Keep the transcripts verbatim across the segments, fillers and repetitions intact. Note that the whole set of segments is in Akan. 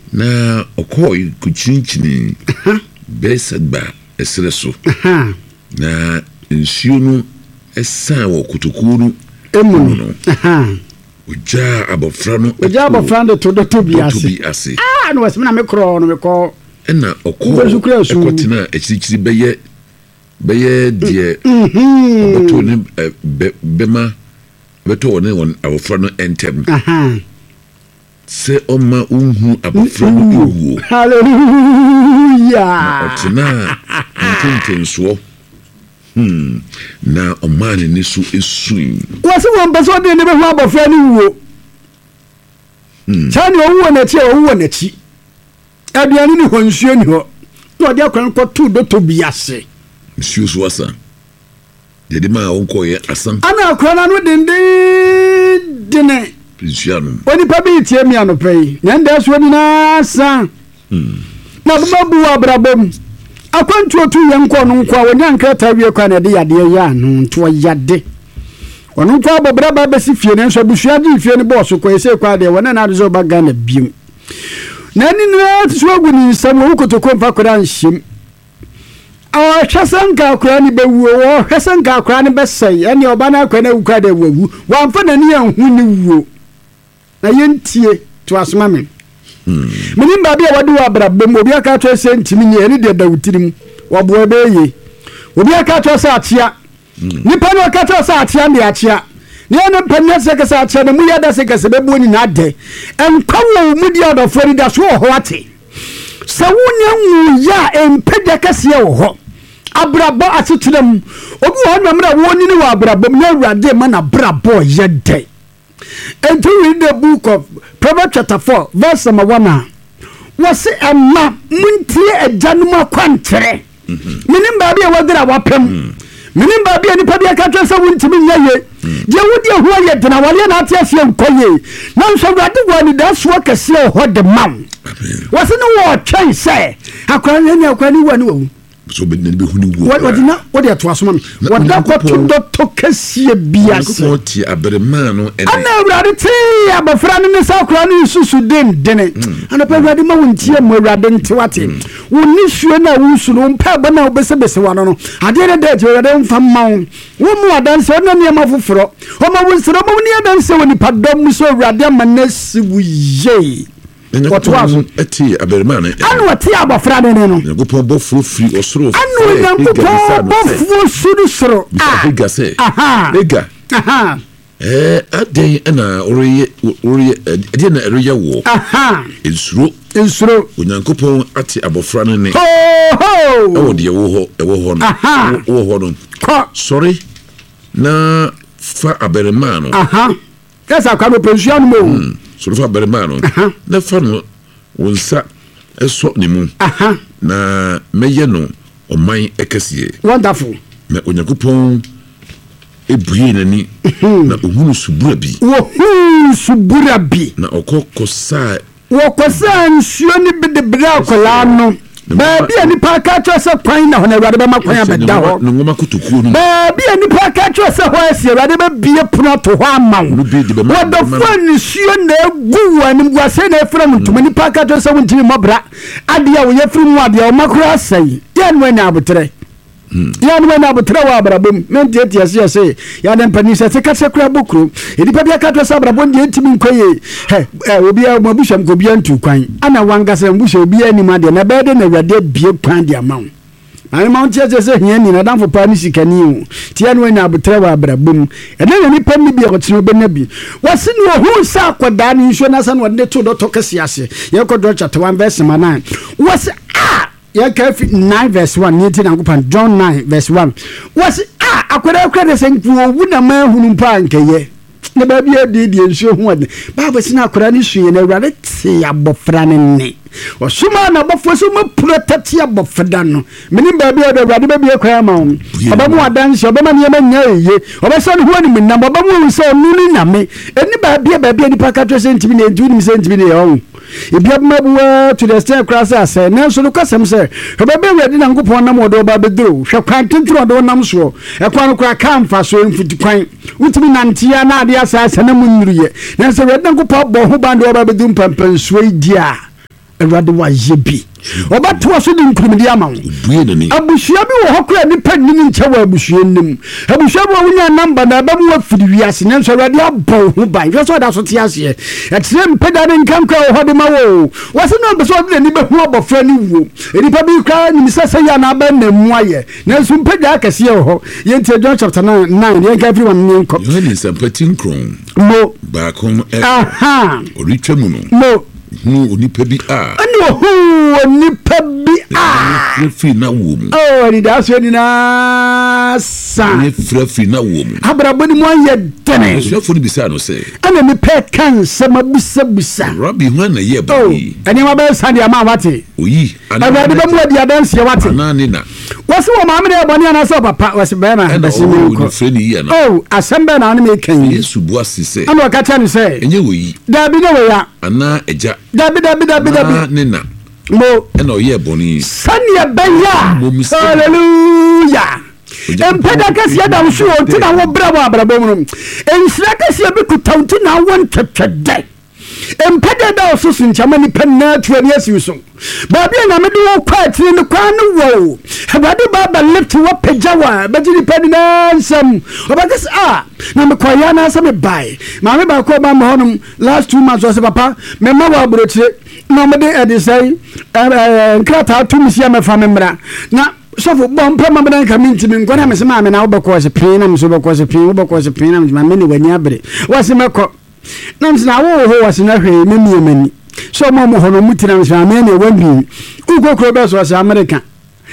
na okoi kuchinchini besagba esere so na nsuo no esa wo kotokuo no emu no oja abofra no oja abofra no to do to bi ase ah no wesme na me kro no me ko na okọ ekotena echirichiri beye beye die beto ne bema beto ne won abofra no entem aha se oma unhu abofra no ewu hallelujah otena ntentenso hmm na omane ni so esuin wase won beso de ne be hu abofra no wuo hmm chani owuo na chi owuo na chi aduane ni ho nsuo ni ho to de akwan ko tu do to biase nsuo so asa de de ma won ko ye asan ana akwana no dende dene nsuo no oni pa bi tie mi anopai nyanda so ni na san hmm na babu abrabam akwantu otu ye nko no nko wonya nkrata wie kwa na de yade ya no to yade ono nko abobra ba besi fie ne nso busua di fie ne boss ko ese kwa de wona na do ba ga na biem nani na tsuogu ni samu kotoko mfa kora nhyem awa hwasanka akora ni bewu wo hwasanka akora ni besai ene oba na akora na ukwa de wewu wamfa nani anhu ni wuo na yentie to asoma me hmm mini ba bia wade wa abrabem obi aka to se ntimi nye ene de dawutirim wobo ebe ye obi aka to se atia nipa no aka to se atia ne atia ne no panya se ka se atia ne mu ya da se ka se bebu ni na de enkawo mu dia do fori da so ho ate se wunya wu ya empede ka se wo ho abrabo atetulam obi ho na mra woni ni wa abrabo na awurade ma na brabo ye de. And to read the book of Proverbs chapter four, verse number one. Was a ma muntie a januma quantre. Meaning baby a weather wapem. Meaning baby and Pabia catcher so won't be ye. There would you who yet and I will not yes young coye. Now so that the one that's work a slow hot the mum. Was in the war chain say. How can you anyone? So be who what what not what they to us man what that got to to see bias what a better man and I rather tea about friend in the south crown susu den den and a ready moment here more radin to what him we need sure now we should on pay but now bese bese one no I did that you don't from mount one more dance on near my fro o ma we sro mo near dance when the padom so radin manes we ye what was eti aberman anu ati abofra de no Yankopon bofro free osoro anu Yankopon bofro suru soro ah ega say aha ega aha eh aden na oriye oriye ade na eriya wo aha ensuro ensuro Yankopon ati abofra no ne ho ho e wo de wo ho e wo ho no wo ho no sorry na fa aberman no aha kasa kwa pension mo so fa bermano na fa no wonsa eso ne mu aha na meye no oman ekese wonderful na Onyankopon ebue nani na ohunu subura bi wo subura bi na okokosa wo kosa nsuo ni bidebira akola no baby ani pa ka cho se kwan na ho na awurade be makwan abeda ho no ngoma kutukuo no baby ani pa ka cho se ho asie awurade be bie puno to ho ama wo do fun suo na egu ani guase na efram ntuma ni pa ka cho se wontimi mobra ade a wo yefiri mu ade a wo makura sai ya no ani abotre ya no ani abotre wa abrabom mentie tie se se ya den pani se se ka se kura bokro edi pa bia ka cho se abrabom de ntimi nkoye he obi a mabusham ko bia ntu kwan ana wanga se mbusha obi ani ma de na be de na awurade bie kwan de ama wo ani mount je se hia ni na danfo pa ni sikani o tie no ani abotre wa abrabom ene na ni pam ni bia ko tino be na bi wase no hu sa akoda ni nso na sa no de to do to kase ase ye ko do chapter one verse nine wase ah ya kafi nine verse one ni ti na ngopan John nine verse one wase ah akoda akoda se nku wu na ma hunu pa nkeye na ba bia de de nso hu ade ba ba sina akoda ni suye na awurade ti abofra ne ne osuma na bofo so ma protect abofra no meni ba bia de awurade ba bia kwa ma wo oba mu adanse oba ma ne ma nya eye oba so ne hu ani minam oba mu so nu ni nyame eni ba bia ba bia ni pa ka to sentimi na edu ni sentimi na yo ebia mabuwa to the stand class ase na so no kasem se oba be awurade na ngopon na mo do ba bedro hwe kwan tentro do nam so e kwan kra kan fa so mfuti kwan utimi nantia na ade asa asa na munnuruye na so awurade na ngopon bo ho ba do ba bedum pampan so dia awurade wa yebi obato so de nkrumidi ama wo abusua bi wo hokora nipa nini nche wa abusua nim abusua bi wo nya number na ba mu afiri wiase nenso awurade abɔ ho ban hwe so da so te ase etre mpeda ne nkankra wo hode ma wo wase no be so de ni be hu abofra ni wo nipa bi kra ni sese ya na ba na mu aye nenso mpeda akase ye ho ye ntie John chapter nine ye ka everyone ni nko yohane sampatin kron mo ba kom aha oritwa mu no mo hu onipa bi a ani hu onipa bi a frɛfiri na wo mu oh ni da so ni na sa ne frɛfiri na wo mu abrabo ni mo ayɛ dene suafo ni bisa no sɛ ana me pɛ kan sɛ mabusa busa rabbi hu na yɛ ba yi ani ma bɛ sa dia ma wate oyi ana de ba mu adi adanse wate ana ni na wasi wo maame de bɔne ana sɛ papa wasi bɛ na bɛsi mi ko oh asɛm bɛ na ne me kan yesu bu asise ana ka kyɛ ne sɛ enye oyi da bi ne wo ya ana eja da bi da bi da bi da bi ne na mo ena oyɛ bɔne sania bɛya hallelujah empeda kasi ada wo so ntina wo bra wo abrabɔ mu ensira kasi bi kutawti na wo ntwetwede empeda da wo so sinchama ni penna tuani asi so baabi na me do wo kwatire ne kwa ne wo abade baba lift wo pejawa bajiri pedi na nsam obagas ah na me kwa ya na asa me bai ma me ba ko ba mo honum last two months was papa me ma wa brochire na me de edisai nkrata tumisia me fa me mra na sofo bom pa ma bdan kaminti min gona me se ma me na obekọ se pin na me so obekọ se pin obekọ se pin na me me ni wani abre wase mekọ na me na wo ho wase na hwe me mi mani so mo mo hono mutina me se me na wani ukokro be so se America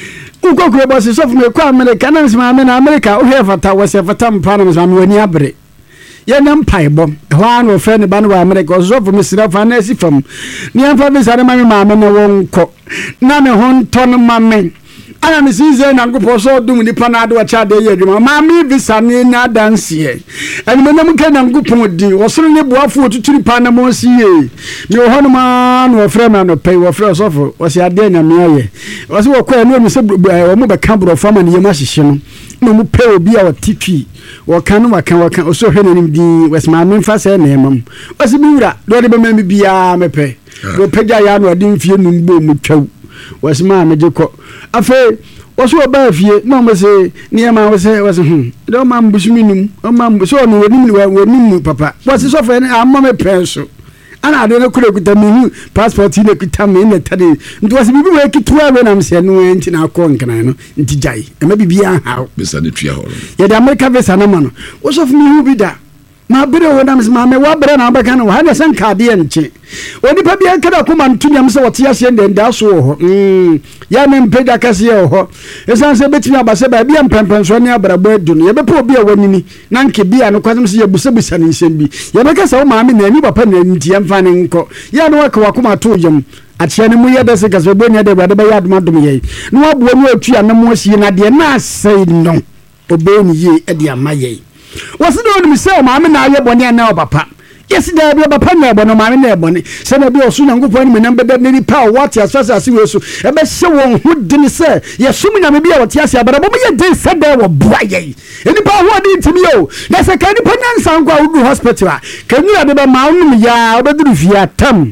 ukokro be so sofo me kọ America na me se ma me na America o he fata wase fata mpa na me se me wani abre ye na mpai bom ho an o fe ne ba no America o sofo me sira fa na si fam ni amfa be sare ma me ma me na wonko na me ho nton ma me ana me sinze na ngopo so dum ni pa na ade wacha de ye adwuma ma me visa ni na danse ani me nam ka na ngopo di wosoro ne boafo otuturi pa na mo si ye me ho no ma no ofre ma no pay wo ofre sofo wo si ade na me aye wo si wo kwa no me se wo mo be ka bro fa ma ne yema hihye no no mo pay obi a otitwi wo kan no wakan wakan so hwe nanim di wes ma me mfa se na emam wo si bi wura do de be ma me bia me pay do pagya ya no ade mfie num bo mu twaw was ma me jeko afa waso ba fie na mo se niema wo se was hm do ma mbusumi num o ma mbuso no woni ni woni papa was so fa ni amma me penso ana ade na kure kuta mi passport ni kuta mi na tade nti was bibi we kitua we na me se no enti na akọ nkana no nti jai e ma bibia ha bisa ne tua horo ye da America visa na ma no wo so fu mi hu bi da ma bere wo nam ma me wa bere na abaka no ha na san kade enche oni pa bia kada kuma ntunyam se wote ase ndɛ nda so ho mm ya me mpeda kase ye ho esan se betimi abase ba bia mpempenso ne abrabo adun ye bepo bia wanini na nke bia no kwasem se ye busabusa ne nsem bi ye beka sa wo maame na ani papa na nti ye mfa ne nko ya no waka wakoma to yam akyɛ ne mu yɛ dɛ se kase bo ne de ba de ba ya adom adom ye no abuo no atua na mo asie na de na asɛi no obe ni ye e de amaye wasi do mi se o maame na aye boni na o papa yes da bi papa na ebo no maame na ebo ni se na bi osu nyankopɔ ni menam beda ni pa what ya so asase we so e be hye won ho dini se ye sum nyame bi a wote ase abara bo ye den se da wo boa ye eni pa ho adi ntimi o na se ka ni pa nyansa nkwa wo hospital a ka nura de be ma onum ya obeduru fia tam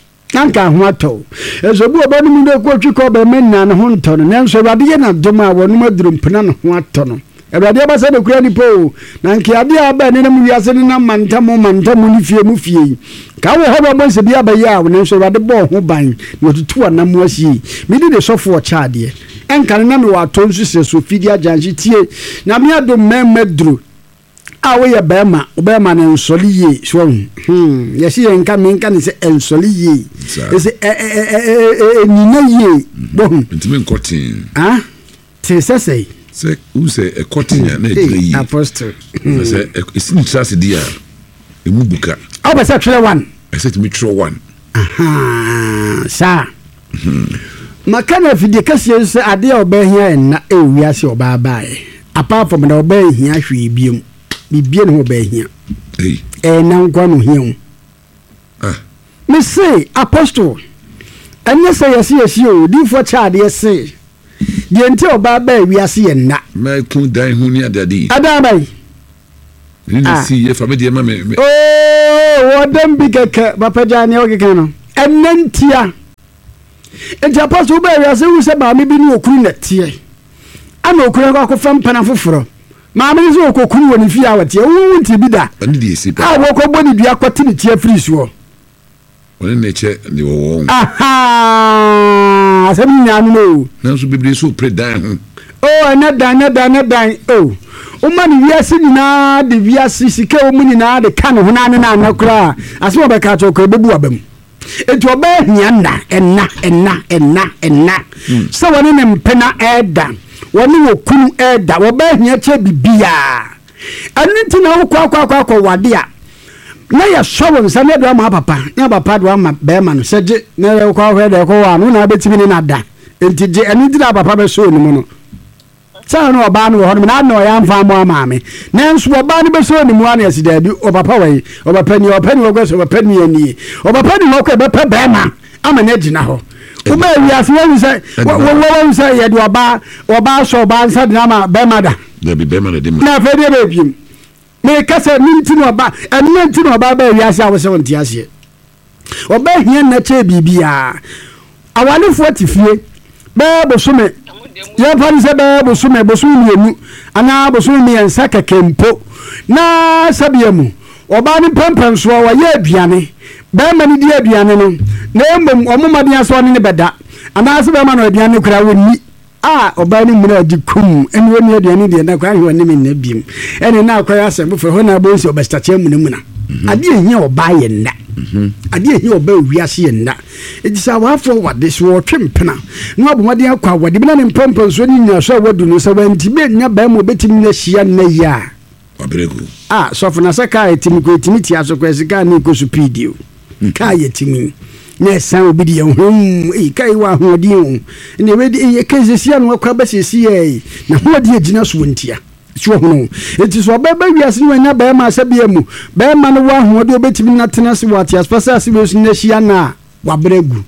nanka ho ato ezo bu oba ni de ko twi ko be menna ne ho nto no nanso wade ye na doma wonum aduru mpena ne ho ato no Ebade ba se de kura ni po na nke ade aba ne mu wiase ne na mantamu mantamu ni fie mu fie ka wo ho ba se bia ba ya wo ne so ebade bo ho ban na tutu anamu asie mi de sofo o chaade enka ne na me wa to nsu se so fidi ajanji tie na me ado memedru a wo ye bema bema ne nsoli ye so hmm ye si enka me enka ne se ensoli ye se e e e ni na ye bon ntime nkotin ah te sese se use e kotinya na edre yi apostle se isin trust dia e mu buka o be se three one e se timi three one aha sa makana fidi kase se ade oba hia na e wiase oba baae apart from na oba hia hwe biem bibie no oba hia eh e na nkwa no hia ah me say apostle enne say yesi yesi o di fo chaade yesi di ente oba ba wiase ye na ma kun dan hu ni adadi adabai ni ni si ye fa me de ma me oh wodam bi keke papa jani o keke no ennentia enti apostle ba ya se wu se ba me bi ni okuru na tie ana okuru ko akofam mpana foforo ma me se okokuru woni fi awate wu nti bi da ani di esi pa a wo ko boni dua kwati ni tie free so woni ne che ni wo aha asem nya no na so bibiri so pre dan oh na dan na dan na dan oh o ma ni wiase ni na de wiase sike o mu ni na de ka ne ho na na na kura asem obeka to ko bebu abam etu oba hia na enna enna enna enna so woni ne mpena eda woni wo kunu eda oba hia che bibia anti na wo kwa kwa kwa kwa wade a na ya showo nsa ne do ma papa ne papa do ma be ma no seje ne kwa hwe de ko wa no na betimi ni na da enti je ani dira papa be so ni mu no sa no oba no ho na no ya mfa mo amaame nanso oba no be so ni mu ana asida bi o papa wai o papa ni o papa ni o gweso o papa ni ani o papa ni mo ko be pa be ma ama na gina ho o ba wi ase wo say wo wo say ye do oba oba so oba nsa dina ma be ma da na bi be ma na de mu na fa de be biem me kase minti no oba enu minti no oba ba wi ase a wo se wonti ase oba hia na che bibia awale fo tifie be bosome ya fani se be bosume bosume enu ana bosume yensa kakempo na sabiemu oba ni pempen so wa ye aduane be ma ni di aduane no na emom omomade aso ne beda ana se be ma no aduane kura woni a oba ni mu na dikum eni woni aduane de na kwa hwe ne me na biem eni na kwa asem fo ho na bo nsi obestache mu ne mu na ade ehia oba ye nna ade ehia oba wiase ye nna ejisa wa afro wade so wo twempena no abomade akwa wade bi na ne mpompo so ni nya so wadu no so wanti be nya ba mu betimi na hia na ya wabregu ah so fo na saka etimi ko etimi ti aso ko sika ni ko supidio ka yetimi na san obi de hum e kai wa hodi o ne we de ka sesia no kwa ba sesia e na hodi agina so wontia so hono enti so ba ba wiase ni wanya ba ma sabia mu ba ma no wa hodi obetimi na tena se wati aspasa ase we so na hia na wabregu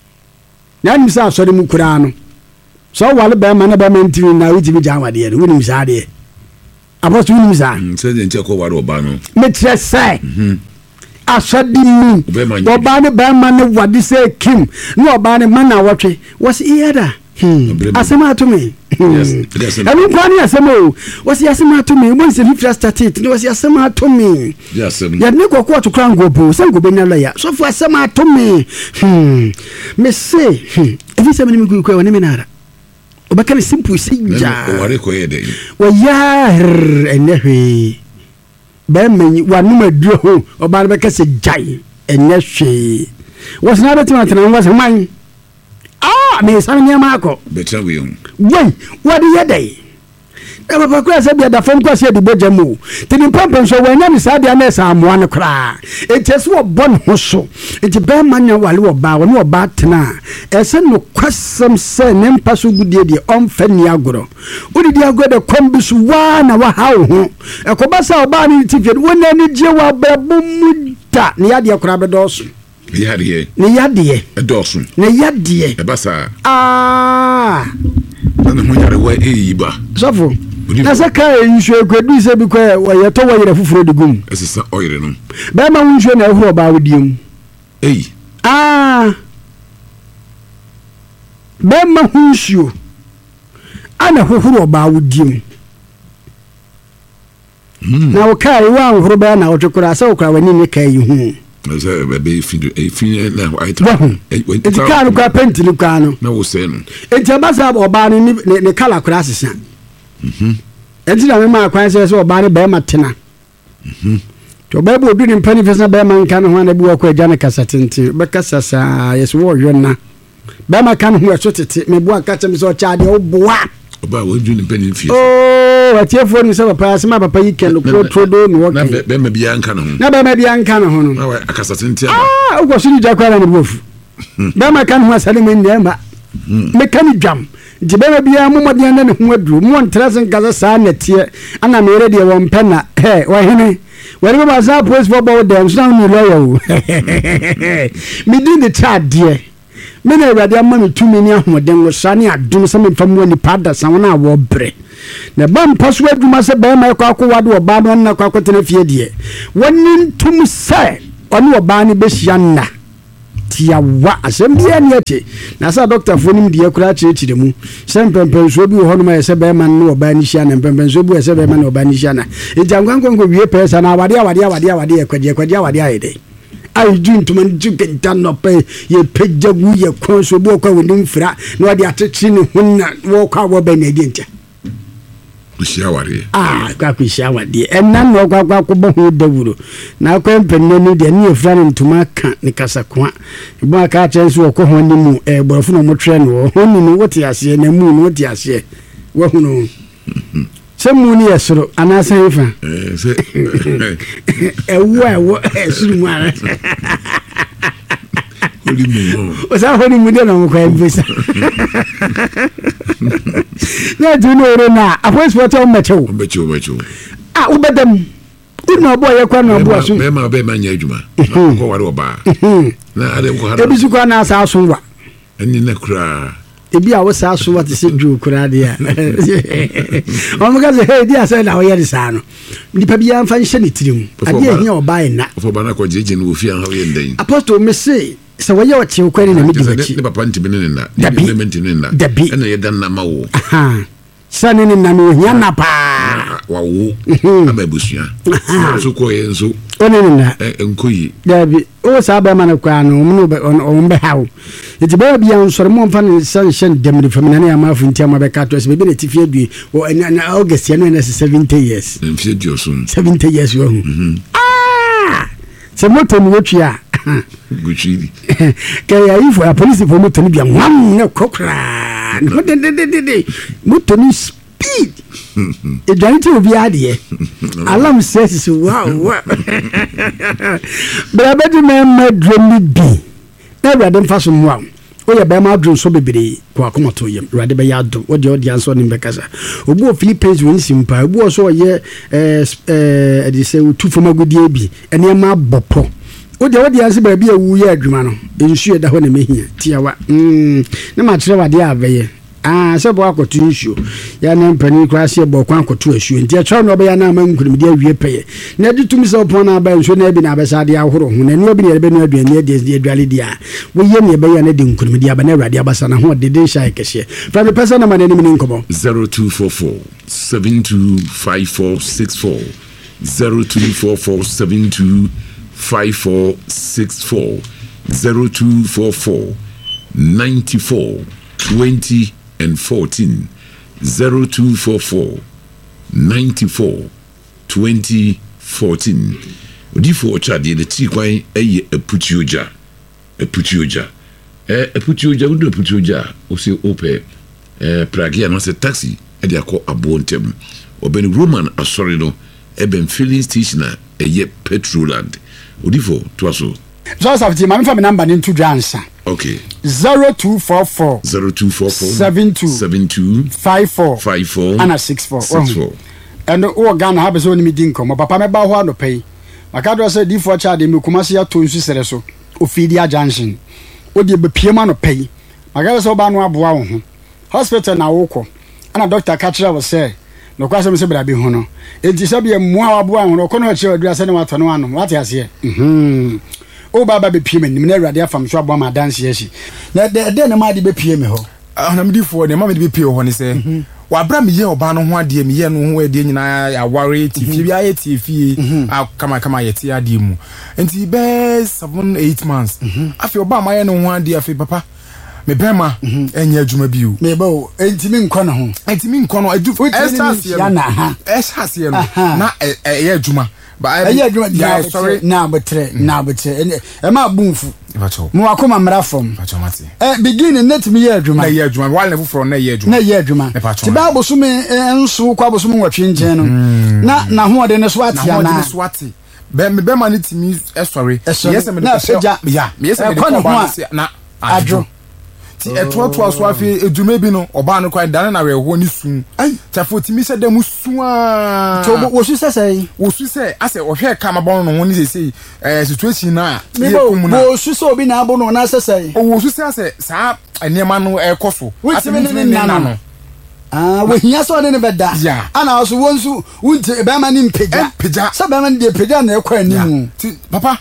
na nim sa so de mu kura no so wale ba ma na ba ma ntimi na witimi jawade no wonim sa de aposto wonim sa se de nche ko ware oba no metrese asadi mu oba ne ba ma ne wade se kim no oba ne mana wotwe was iyada hmm asema to me yes emi kwani asema o was asema to me mo se fifty started no was asema to me yes ya ne ko ko to kran go bo se go be na ya so fu asema to me hmm me say efi se me mi ku ku woni me nara obaka ne simple sija o ware ko yede wa ya enehwe ba manyi wanu maduro oba ne beka se jai enehwe was na betima tana was man ah me san nyama akọ betra we on wai wadi yedai e papa kwa se bia da fam kwa se di bojamu tini pampa so wanya ni sa dia na sa amoa ne kra e tese wo bon ho so e ti ba manya wale wo ba woni wo ba tena e se no kwasam se ne mpa so gudie die on fa ni agoro odi di agoro de kombisu wa na wa ha ho e ko ba sa oba ni ti fe wona ni je wa ba bum da ni ya de kra be doso ni yadie ni yadie e doso ni yadie e basa ah na ho yare wa e yiba sofo na saka nsu ekwadu se bi kwa ye to wayere fufuro de gum esesa oyere no ba ma nsu na ehuro ba wodiem ei ah ba ma nsu ana hufuro ba wodiem na o kai wa hufuro ba na o twekura sa o kwa wani ne kai hu Asa be fin e fin na I e ti kan kwa penti ni kwa no na wo se no e ti ba sa oba ni ne kala kura sesa mhm e ti na me ma kwan se so oba ni be ma tena mhm to ba bo bi ni pani fesa be ma nka no ho na bi wo kwa agya ne kasa tenti be kasa sa yes wo hwe na be ma kan ho so tete me bo aka chem so cha de wo boa oba wo ju ni pani fi oh atiefo ni se papa asema papa yi ken ko trodo ni wo na be ma bia nka no ho na be ma bia nka no ho no na wa akasa tenti ah ugo so ni jakwa na bofu be ma kan ho asale me ndi ma me kan dwam nti be ma bia mo modien na ne ho aduru mo ntrasen kaza sa na tie ana me re de wo mpe na he wa hene wari ba sa post for bow dem so na mi loyo me di the chat die me na awade amma me tumi ni ahoden wo sane adum se me fam wani pada sa wona wo bre na bam paso aduma se be ma kwa kwa wade oba no na kwa kwatena fie die woni ntum se oni oba ni be hia na tiawa asɛm bia ne yɛte na sɛ dɔktafoɔ nim deɛ kora kyerɛkyerɛ mu sɛ mpɛmpɛnsoɔ bi wɔ hɔ nom ayɛ sɛ bɛrima no ɔbaa no hyia na mpɛmpɛnsoɔ bi wɔ sɛ bɛrima no ɔbaa no hyia na ɛnti ankwankwankɔ wie pɛɛ sa na awade awade awade awade yɛkwagye yɛkwagye awade ayɛ dɛ ayɛdu ntoma no tu kenta nɔpɛ yɛpɛgya gu yɛ kɔn so bi wɔkɔ a wɔnim fira na wɔde atekyere ne ho na wɔkɔ a wɔbɛ na adi nkyɛ Kushia wari. Ah, kwa kushia wadi. Ena no kwa kwa kubo ho dawuro. Na kwa mpenne no de ne efra ne ntuma ka ne kasa kwa. Ibo aka cha nso okọ ho ni mu eh borofo no mo tre no. Ho ni no wote ase na mu no wote ase. Wo hu no. Se mu ni esoro anasa ifa. Eh se. Ewo ewo esuru mu ara. Holi mu. O sa holi mu de no kwa mbesa. Na do no re na apo sport o mecho mecho mecho ah ubedam ina obo ye kwa na obo aso me ma be manya adwuma ko ware oba na ade ko hada ebi su kwa na asa aso wa eni na kura ebi a wo sa aso wa te se dwu kura de a o mo ga se he di asa na wo ye de sa no nipa bi an fa nhye ne tirim ade ahia oba ina fo ba na ko jeje no ofia ha ye ndan apostle me say sɛ wɔyɛ ɔkye wo kwani na medi wakyi ne papa ntimi ne nna ne menti ne nna ɛna yɛda nna ma wo sɛ ne ne nna no ohia nna paa wawo ama abusua so kɔ yɛ nso ɔne ne nna nkɔyi dabi wo saa bɛma no koraa no ɔmo bɛhaw nti bɛma bia nsɔre mo mfa no sɛ nhyɛ ndamre fam na ne amafo nti ama bɛka to sɛ bɛbi na tifi adue august yɛ no ɛnɛ sɛ seventy years mfie duoso seventy years wahu sɛ moto no wɔtwi a guchiri kaya ifo ya police for moto ni bia nwam na kokra no de de de de moto ni speed e dwanti obi ade alarm says so wow wow bra bedi me madroni bi na bra dem faso mo o ye be ma adron so bebere ko akomoto yem bra de be ya do o de o de anso ni be kasa obu o Philippines won simpa obu o so ye eh eh de say tu foma godie bi ene ma bopo o de wodi anse ba bia wu ye adwuma no ensu e da ho na mehia tiawa mm na ma kire wade abeye ah se bo akotu nsuo ya na mpani kwa se bo kwa akotu asuo ntia twa no be ya na ma nkurum de awie peye na de tumi se opon na ba nsuo na bi na abesa de ahoro ho na no bi na be no aduane de de aduale dia wo ye ne be ya na de nkurum de aba na awade abasa na ho de de sha ekehye fra me pesa na ma na ni mi nkomo zero two four four seven two five four six four zero two four four seven two five four six four zero two four four ninety four twenty and fourteen zero two four four ninety four twenty fourteen. Odifo ochade the ti kwan eye aputioja aputioja eh aputioja udo aputioja o se ope eh pragia no se taxi e de akọ abo ntem obeni Roman asori no eben filling station eye petroland odifo to aso so safety ma me fa me number ni to dwansa okay zero two four four zero two four four seven two seven two five four five four and six four six four and o Ghana have so ni mi din komo papa me ba ho anopai maka do say di for child me kuma se ya to nsu sere so Ophelia Junction o de be pie ma no pai maka so ba no aboa wo ho hospital na wo kọ ana doctor ka kire wo say no kwa se me se bra bi ho no enti se bia mu a aboa ho ko no kire adura se ne wato no ano wate ase mhm o baba be pie me nim na awade afam so aboa ma dance yeshi na de de na ma de be pie me ho ana me di fo ne ma me de be pie ho ne se wa bra me ye oba no ho ade me ye no ho ade nyina ya ware ti fi bia ye ti fi kama kama ye ti ade mu enti be seven eight months afi oba ma ye no ho ade afi papa me bema enye adwuma bi o me ba o enti mi nkọ no ho enti mi nkọ no adu esase na ha esase no na eye adwuma ba eye adwuma ya sorry na betre na betre e ma bunfu bacho mo akoma mra fom bacho mate eh beginning net mi ye adwuma na ye adwuma wale fu from na ye adwuma na ye adwuma ti ba boso me enso kwa boso me nwatwe nchen no na na ho de ne so atia na so ati be me be ma ne timi e sorry yes me na seja ya me yes me na adwo ti eto to aso afi edume bi no oba no kwan dan na reho ni sun tafo timi se dem suan to wo su sese wo su se ase o hwe ka mabon no woni sese eh situation na ye kumuna wo su se obi na abo no na sese o wo su se ase sa enema no ekoso ase mi ni na no ah we hia so ne beda ana so wonsu wunti be ma ni mpeja mpeja sa be ma ni de peja na ekwa animu ti papa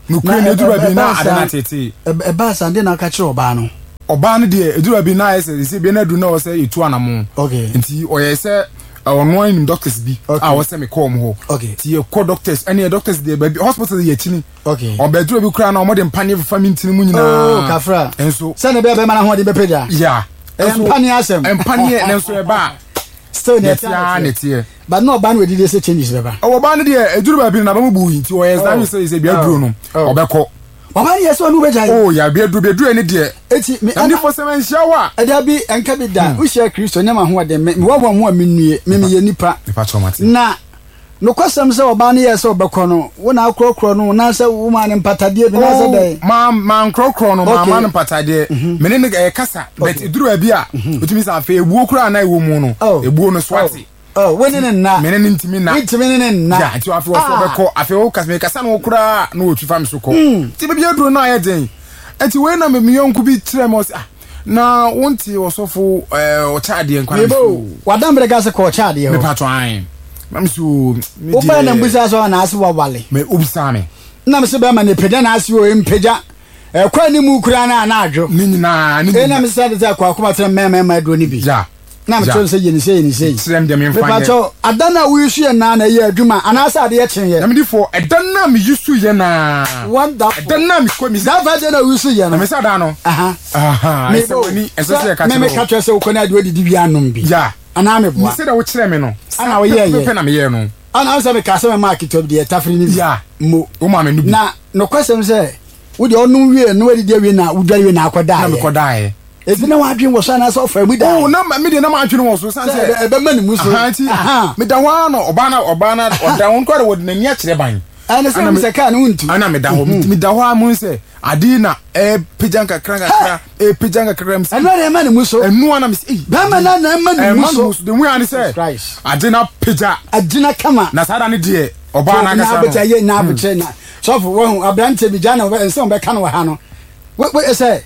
no kure ne duru bi na adana tete e ba sande na ka kire oba no oba no de duru bi na ese se bi na du na o se etu anamo okay nti o ye se ono anim doctors bi a wo se me call mo ho ti ye call doctors any doctors de ba hospital ye chini okay o be duru bi kura na o mo de mpane family ntini mu nyina oh kafra enso se ne be be ma na ho de be peda yeah mpane asem mpane enso e ba still net ya net but no ban we did say changes beba o ban de e duru ba bi na ba mu bu nti o yes na say say bia duru no o be ko Baba yes one be jai oh ya bia duru be duru ni de eti me and for seven shawa e da bi enka bi da wo share Kristo nyama ho de me wo wo me nue me me ye nipa nipa chomati na no kwasam se oba na yes obekọ no wo na akrokro no na se wo ma ne mpatade bi na se dai ma ma nkrokro no ma ma ne mpatade me ne e kasa but duru abi a otimi sa fa ebuo kura na ewo mu no ebuo no swati oh we ne na me ne ntimi na ntimi ne na ya ti afi wo so obekọ afi wo kasa me kasa no kura na wo twifa me so ko ti be duru na ye den enti we na me me yonku bi kire mo ah na wonti osofo eh o chaade en kwa mebo wadambre gase ko chaade me patro an mamsu o ba na mbusa so na ase wawale me obisa me na me se be ma ne peda na ase o empeja e kwa ni mu kura na na adwo ni nyina ni e na me se de kwa akoma tere mema ma adwo ni bi ja na me so se yeni se yeni se srem de me mfa me patro adana wi su ye na na ye adwuma ana asa de ye chen ye na me di for adana me yusu ye na wonderful adana me ko mi da fa de na wi su ye na no me sa da no aha aha me se woni eso se ka me me ka twa se ko na adwo di bi anom bi ja ana me boa me se da wo kire me no ana wo ye ye pe na me ye no ana asa me ka se me market of the tafri ni ja mo o ma me nubi na no kwasem se wo de onu wie no wadi de wie na udware wie na akoda na me koda ye ebi na wadwen wo so na so fa mu da oh na me de na ma atwene wo so san se e be mani mu so aha me da wa no oba na oba na oda won ko de wo de na a kire ban ana se me se ka na untu ana me da ho me da ho amun se adina e pijanka kranga kra e pijanka kra msi ana re mani mu so enu ana me se ba ma na na mani mu so de mu ani se adina pija adina kama na sada ne de oba na na abeta ye na abeta na so for wo abrante bi jana wo ense be ka no ha no we we say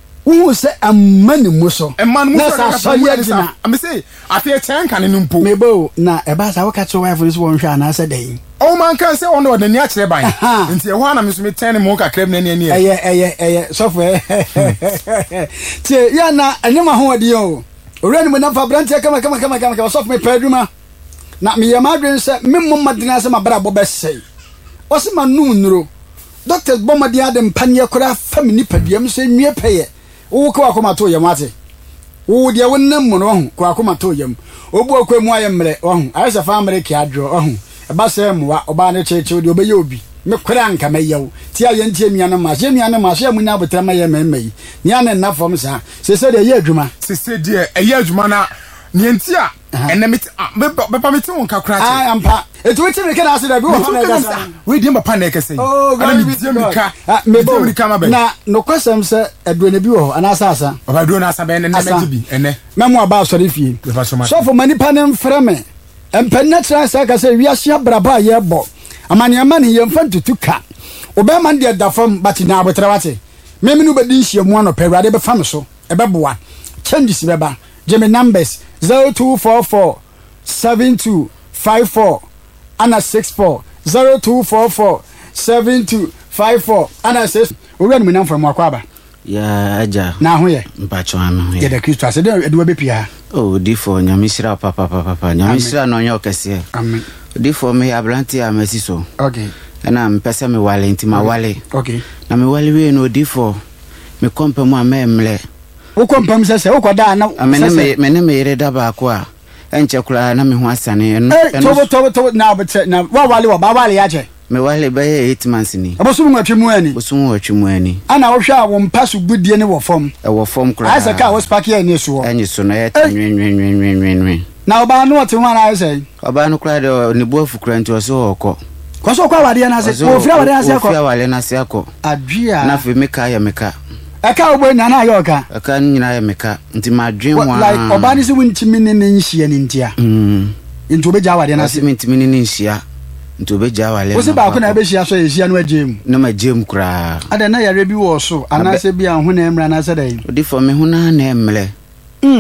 wo se amani mu so na sa so ye dina am say afia chen kan ne mpo mebo na e ba sa wo ka cho wife so won hwa na sa dai o man kan say on de ni a kire ban nti e ho na me so me ten mu ka krem na ni ni e eye eye eye so for tie ya na anyama ho odi o ore ni mo na fa abrante kama kama kama kama so for me paduma na me ye madwen se me mum madina se mabra bo be sei o se manu nuro doctors bo madia de mpanye kora family paduam se nwie peye wo ko akoma to yam ate wo de wonnam mu no ho ko akoma to yam obu akwemu ayemre ho ayesa fa america adro ho e ba se mu wa oba ne cheche de obeye obi me kora nka mayew ti aye ntie mia no ma se mia no ma se amunya botra maye memei ni ane na fom sa se se de ye adwuma se se de eye adwuma na ni ntia ene mit be pa mit won ka kra che ah ampa etu witi me kana ase da bi wo ha na gasa we di mba pa na kese ana mi di mi ka me bo na no kwasem se adwo na bi wo ana asasa baba adwo na asa be ene na bi ene memo aba sori fie so for mani pa ne mfra me empenna tra sa ka se wiase abraba ye bo amane amane ye mfa tutu ka obema de da fam bati na abotra wate me me no be din hia mu ano pe wade be fam so e be boa changes be ba Jimmy numbers zero two four four seven two five four and six four zero two four four seven two five four and six. We run me from Wakwaba. Ya aja. Na ho ye. Mpacho ano ye. Ye de Kristo ase de eduwa be pia. Oh, di for nyamisira papa papa papa. Nyamisira no nyo kese. Amen. Di for me ablanti amesi so. Okay. Na mpesa me wale nti ma wale. Okay. Na me wale we no di for me kompa mu amemle. Wo kompam sese wo koda na. Amene me mene me yere da ba ko a. Enche kula na me ho asane eno. Tobo tobo tobo na obete na wa wale wa ba wale ya je. Me wale ba ye eight months ni. Abosu mu atwemu ani. Abosu mu atwemu ani. Ana wo hwa wo mpaso gudie ne wo fom. E wo fom kula. Asa ka wo spark ye ni so. Anyi so na ye twenwenwenwenwenwen. Na oba no wote ho ana ase. Oba no kula de ne bo afukura nti o so okọ. Ko so kwa wade na ase. Wo fira wade na ase akọ. Wo fira wade na ase akọ. Adwia. Na fe meka ya meka. Eka obo na na yoka. Eka nyina ya meka. Nti ma dwen wa. Like oba ni se wuntimi ne ne nhia ni ntia. Mm. Nti obeja wade na ase. Ntimi ne ne nhia. Nti obeja wale. Wo se ba ko na be hia so ehia no agem. Na ma gem kura. Ada na yare bi wo so. Ana se bi an ho na emra na ase dai. Odi for me ho na na emle. Mm.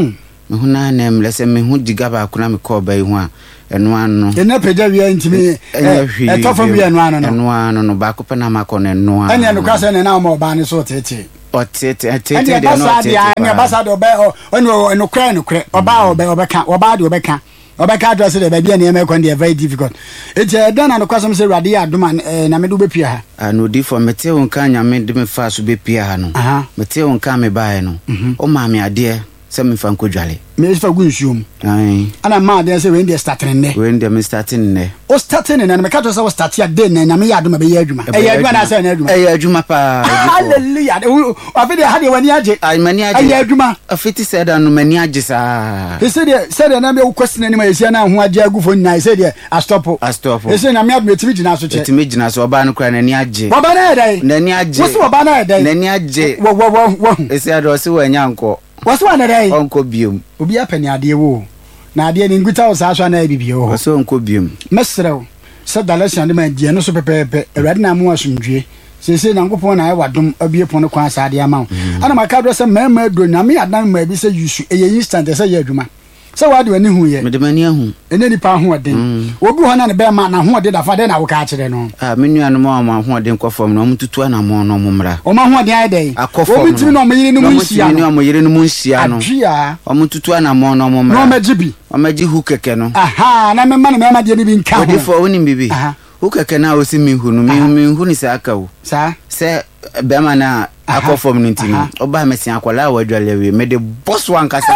me hu na na mle se me hu diga ba kuna me ko ba yi hu a eno ano e na peda wi ntimi e to fam wi eno ano no eno ano no ba ko pe na makọ na eno ano ene no ka se ne na ma oba ne so tete otete tete de no tete ene basa do be ono eno kra no kra oba oba obeka oba de obeka obeka address de ba bia ne me kon de very difficult e je dan na no kwasem se rade adoma na me do be pia ha ano di for mete won kan nya me de me fa so be pia ha no mete won kan me ba he no o ma me ade se me fa nkodwale me fa gu nsuom ai ana ma de se we ndi starting ne we ndi me starting ne o starting ne na me ka to se o start ya de na me ya adoma be ya adwuma e ya adwuma na se na adwuma e ya adwuma pa hallelujah afide ha de wani age ai mani age e ya adwuma afiti se da no mani age sa e se de se de na me question ni ma yesia na ho age agufo nyina e se de astopo astopo e se na me adwuma timi gina so che timi gina so oba no kra na ni age oba na e dai na ni age wo se oba na e dai na ni age wo wo wo e se ado se wa nyanko waso na dai onko biom obi apani ade wo na ade ni nguta o sa so na bibie wo waso onko biom mesrew se dalasian de ma die no so pepepe awade na mu asumdwe se se na ngopon na wadom abie pon kwa asa ade ama ana maka do se mema do na me adan ma bi se yusu eye instant se ye adwuma se wade wani hu ye me de mani ahu ene ni pa hu oden obi ho na ne be ma na hu ode da fa de na wo ka kire no ah me nua no ma ma hu ode nkofom no mututu na mo no mo mra o ma hu ode ai dai obi timi no mo yiri no mu nsia no mo yiri no mu nsia no adua o mututu na mo no mo mra no majibi o maji hu keke no aha na me ma na me ma de ni bi nka ho ode fo woni bibi hu keke na o si mi hu no mi mi hu ni sa aka wo sa se be ma na akofom no ntimi oba mesia akola wa dwale we me de boss wan kasa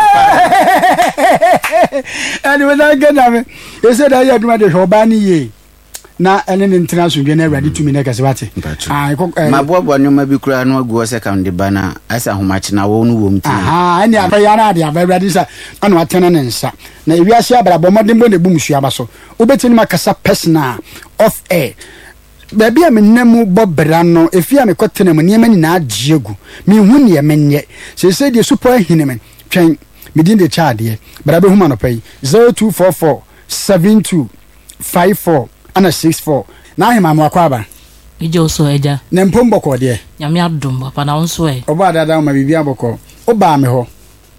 ani wona gana me ese da ya duma de hoba ni ye na ene ni international dwe na ready to me na kase wate ah mabobo nyoma bi kura no agu second bana asa homachi na wo no wo mti aha ani abaya na de abaya ready sa ana watena ne nsa na ewi ase abrabo modem bo ne bu msua baso obetini makasa personal off air baby am nemu bobra no efia me kotena mu niema ni na agiegu mi hu ne menye se se de super hinemen twen midin de chaade brabe hu ma no pay zero two four four seven two five four ana six four na hima mo akwaba ijo so eja na mpombo ko de nyame adom papa na wonso e oba dada ma bibia boko oba me ho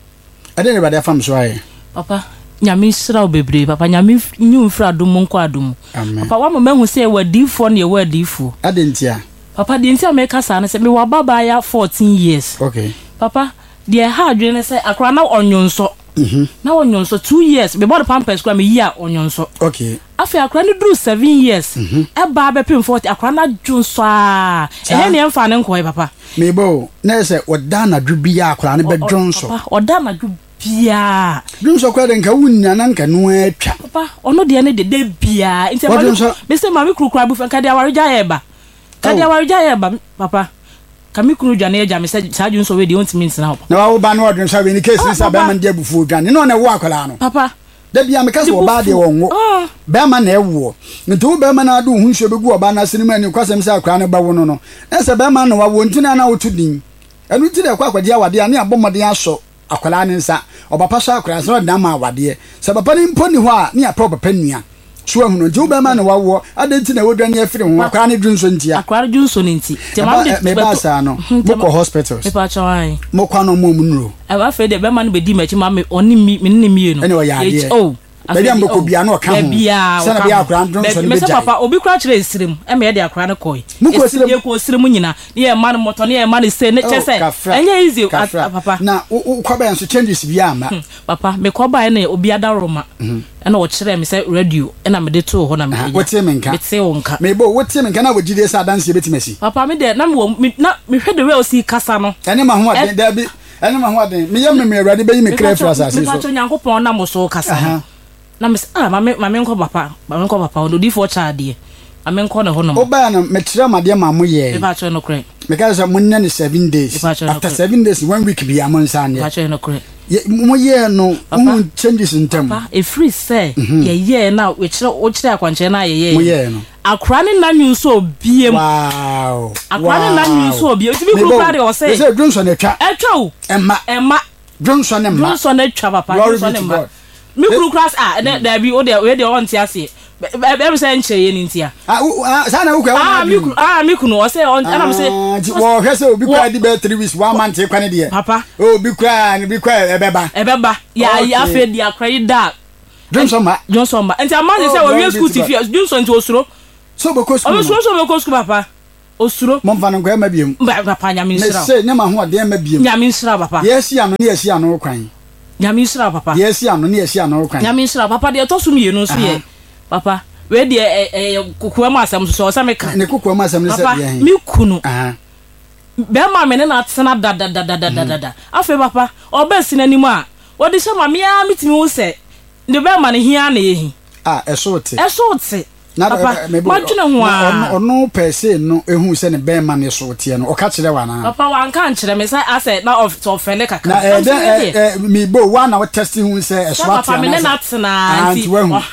ade ne bade fam so aye papa nyame sira obebre papa nyame nyu mfra adom nko adom papa wa mo mehu se wa difo na ye wa difo ade ntia papa de ntia me kasa na se me wa baba ya fourteen years okay papa de ha adwene se akra na onyonso mhm na onyonso two years me body pampers kwa me year onyonso okay afi akra ni dru seven years e ba be pem forty akra na dwonso a e ne emfa ne nko papa me bo na se oda na dwu bia akra ne be dwonso papa oda na dwu bia dwonso kwa de nka wunnya na nka no atwa papa ono de ne de de bia nti me se ma me kurukura bu nka de awareja ye ba ka de awareja ye ba papa kami kunu dwane eja me se sa dwonso we de won't mean na na wo ba no dwonso we ni case sa ba man de bufu dwane no na wo akwala no papa da bia me kase wo ba de wo ngo ba ma na ewo nti wo ba ma na adu hu hwe begu oba na sinima ni kwasem se akra ne ba wo no no ese ba ma no wa wo ntina na wo tudin enu ti de kwa kwade awade ani abomode aso akwala ne nsa oba pa sha akra so da ma awade se papa ni mponi ho a ni apro papa nua so ahunu nti wo ba ma na wa wo adenti na wo dwane afiri ho akra ne dwonso ntia akra dwonso nti te ma de me ba sa no mo ko hospitals me pa chawai mo kwa no mo munro e wa fe de be ma no be di machi ma me oni mi ni mi no ene o ya de oh baby am ko bia no ka ho sana bia akra dwonso ne be jai papa obi kra kire esirem e me de akra ne koi mo ko esirem ye ko esirem nyina ye ma no moto ne ye ma ne se ne chese enye easy papa na wo kwa ba enso changes bia ama papa me ko ba na obi adaroma ena wo kire me se radio ena me de to ho na me wo tie me nka me tie wo nka me bo wo tie me nka na wo gide sa dance betimasi papa me de na me na me hwe de we o si kasa no ene ma ho aden da bi ene ma ho aden me yam me awade be yi me kra fra sa so me pa to nyankopon na mo so kasa na me ah mame mame nko papa mame nko papa ndo di fo chaade mame nko na ho no oba na me kire made ma mo ye me pa cho no kre me ka say munna ni seven days after seven days one week bi amon san me pa cho no kre mo ye no mo changes in term papa e free say ye ye na we kire o kire akwanche na ye ye mo ye no akra ne na nyu so biem wow akra ne na nyu so biem ti bi kru pare o say say dwonso na twa etwa o emma emma dwonso na emma dwonso na twa papa dwonso na emma mi kuru class ah da bi o de we de on ti ase be say nche ye ni ntia ah sa na wo kwa ah mi ah mi kunu o say ana me say wo hwe say obi kwa di be three weeks one month kwa ne de papa obi kwa ni bi kwa ebeba ebeba ya ya fe dia credit da Johnson ma Johnson ma ntia man say we school ti fi Johnson ti osuro so be ko school o so so be ko school papa osuro mo mfa no kwa ma biem papa nya mi nsira ne say nyama ho ade ma biem nya mi nsira papa yes ya no ne yes ya no kwan nya mi nsira papa yes ya no ne yes ya no kwan nya mi nsira papa de to so mi no so ye papa we de eh kokua ma asem so so me ka ne kokua ma asem ne se bia mi kunu aha be ma me ne na tsena da da da da da da afa papa obesi na nimu a wo de shema me a mitimi wo se ne be ma ne hia na yehi ah eso te eso te na papa ma dwene ho a ono pese no ehu se ne be ma ne so te no o ka kire wa na papa wan kan kire me say ase na of to fele kaka na eh mi bo wa na wo test hu se eso ate na papa me ne na tsena anti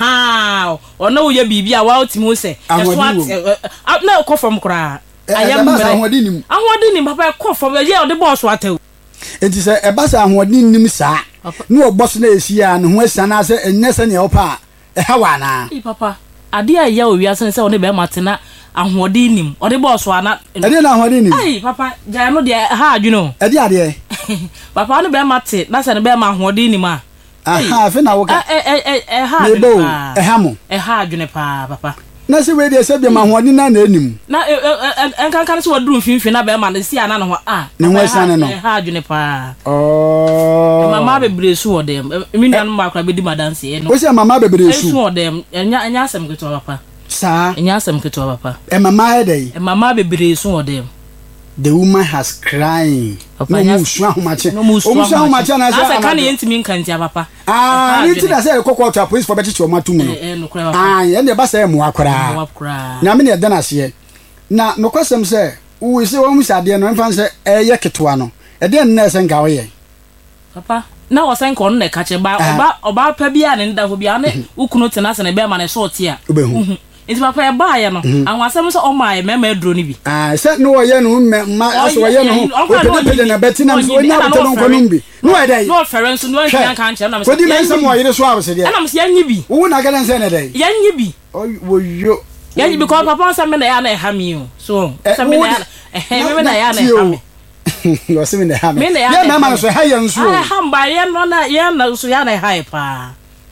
ha ono wo ye bibia wa otimi wo se eso ate na ko from kra ayam mere ahodinim ahodinim papa ko from ye o de boss watew enti se e ba sa ahodinim sa no boss na esi a no ho esa na se enye se ne opa e ha wa na e papa ade a ya owi ase se o ne be matena ahodinim o de boss wa na ade na ahodinim ai papa ja no de ha adwuno ade ade papa no be mate na se ne be ma ahodinim a aha fe na wo ka e e e ha adwuno e ha mo e ha adwune pa papa na se we de se be ma hoɔden na na anim na enkankan se waduru mfimfini na be ma ne si ana no ah ne ho esane no ha adwene pa oh mama bebre su odem mi nua no makra be di madanse e no o se mama bebre su su odem enya enya asem keto papa sa enya asem keto papa e mama e dai e mama bebre su odem the woman has crying papa nya su ahomache o mu su ahomache na sa kan ye ntimi nkantia papa ah ni ti da say kokko to police for bechi o matu mu no eh no kra papa ah ye ne ba say mu akora mu akora na me ne da na se na no kwasem say wo se wo mu sade no mfa say eh ye ketwa no e de na se nka wo ye papa na wo sen ko no na ka che ba oba oba pa bia ne nda fo bia ne ukunu tena se ne be ma ne so tie a nti papa e ba ya no anwasem so o ma e mema aduro ni bi ah se no wo ye no ma aso wo ye no o pede pede na betina so nya beto no nkono mbi no e dai no reference no ankan kan che na me so di men sam wo ye so abse de na me se yanyi bi wo na galen se na dai yanyi bi wo yo yanyi bi ko papa sam na ya na e ha mi o so sam na ya eh me na ya na e ha mi lo se me na ha mi ya na ma so ha ye nso ah ha mba ye no na ye na so ya na e ha pa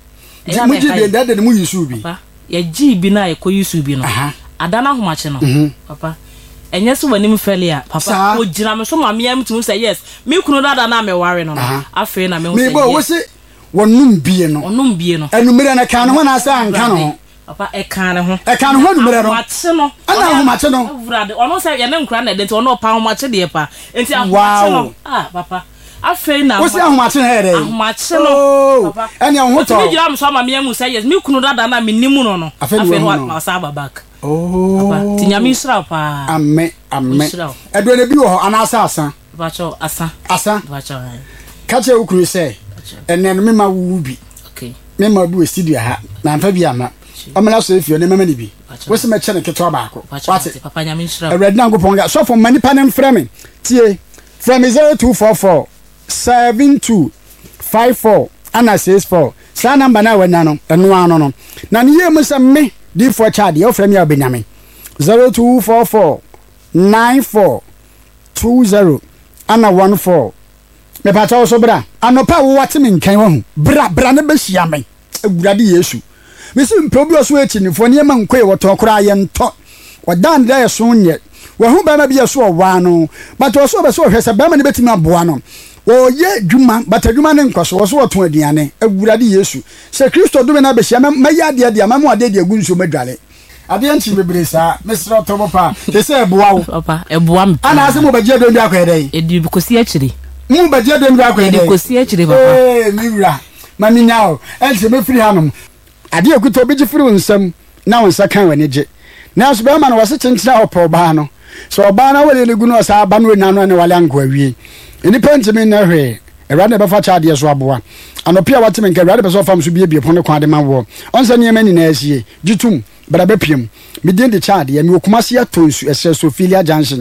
e mu ji de de de mu yisu bi ya ji bi na ko yusu bi no adana homache no papa enye so wani mfeli a papa o jira me so ma me am tu say yes me kunu dada na me ware no afi na me ho say me bo wo se wonum bie no onum bie no enumere na kan ho na asa anka no papa e kan ho e kan ho enumere no homache no ana homache no vrade ono say ye ne nkura na de nti ono pa homache de pa enti homache no ah papa afei na wo se ahomache na here ahomache no papa eni ho to me jira me so ma me am say yes me kunu dada na me nimu no no afei no asaba back oh papa tinyami sra pa amme amme edo ne bi wo ana asa asa papa cho asa asa papa cho ka che ukuru se enen me ma wu bi okay me ma du studio ha na mfa bi ama amala so efio ne mema ne bi wo se me che ne keto baako wate papa nyami sra red na ngopon ga so for mani panem frame tie from zero two four four seven two five four ana six four sa number na wanya no eno ano no na ne yemu se me di for child e ofrem ya obenyame zero two four four nine four two zero ana one four me pa tawo so bra anopa wo wate me nkan wo hu bra bra ne be hia me agurade yesu me se mprobi oso echi ni fo ne ma nkoe wo to kora ye nto wadan da yeso nye wo hu ba ma bi yeso wa no but oso be so hwese ba ma ne betimi aboa no wo ye dwuma but adwuma ne nkoso wo so wo to aduane agurade yesu se kristo do me na be hia me ya de de ma mo ade de agunso madwale ade anchi bebre sa mesra to bopa te se eboa wo papa eboa me ana ase mo baje do ndi akwedai edi kosi akiri mu baje do ndi akwedai edi kosi akiri papa eh mi wura ma mi nyao anchi me firi hanom ade akuto bi gifiri nsam na wonsa kan wani je na so be ma no wose chenchira opo ba no so oba na wele legu no sa ba no nanu ne wale anko awie eni pentimi na hwe erade be fa cha de so aboa anopia watime nke erade be so fam so bie bie pon kwa de ma wo onsa ne yema ni na asie gitum bra be piem me den de cha de me okumase atonsu ese Sophilia Junction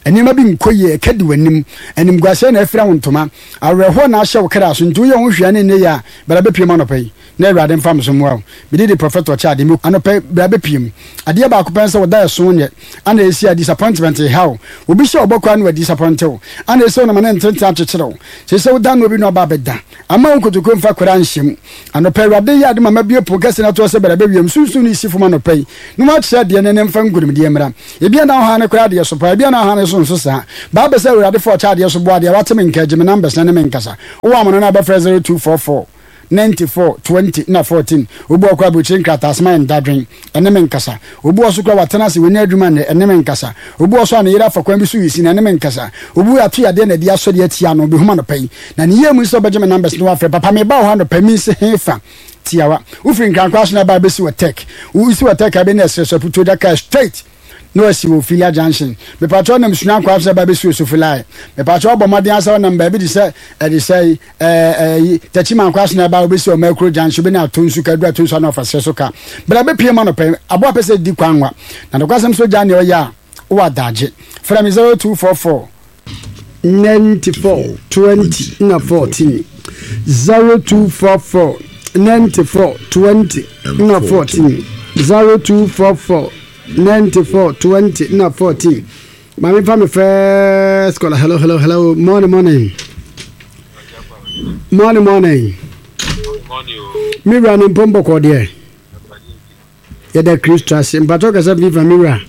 enema bi nkoye kedi wanim enim guase na afira wontoma awerɛho na ahyɛ wo kra so ntu ye ho hwia ne ne ya bra be piem anɔpɛ na awurade mfam so mwa bi di prophet o cha de mi anɔpɛ bra be piem ade ba ko pense wo da so nye ana esi a disappointment how obi hye obokwa na disappoint wo ana esi na mane ntente akyekyerɛw se se wo da no obi no ba beda ama wo kotoko mfa kwara nhyem anɔpɛ awurade ya de mama bie po kase na to se bra be wiem sunsun ni sifo anɔpɛ no ma kyerɛ de ne ne mfa ngurumde mra ebia na ha ne kwara de so pa ebia na ha ne so nso sa ba be se awurade fo cha de so bo ade wateme nka gime numbers na ne menkasa wo amono na ba zero two four four ninety-four twenty na fourteen obu akwa abuchi nkrata asma ndadwen ene menkasa obu oso kwa watena se woni adwuma ne ene menkasa obu oso ana yira fa kwan bi so yisi na ene menkasa obu atu ya de na dia so de atia no be homa no pai na ne yemu so bejeme numbers no afre papa me ba ho no pai mi se hefa tiawa ufiri nkrankwa so na ba be si wa tech u si wa tech abi na se so puto da cash straight no asi wo filia junction me patro na msuna kwa afse ba be si so filai me patro bo modern asa na ba bi di se e di se eh eh tachima kwa na ba be si o macro junction be na tonsu ka du atonsu na ofase so ka bra be pie ma no pe abo apese di kwanwa na no kwasem so ja ne o ya o adaje from zero two four four ninety-four twenty na fourteen zero two four four ninety-four twenty na fourteen zero two four four ninety-four twenty na fourteen. Mami fa me first call. Hello, hello, hello. Morning, morning. Morning, morning. Me running pombo ko there. Ya da Christus. Mpato ka sa viva mira.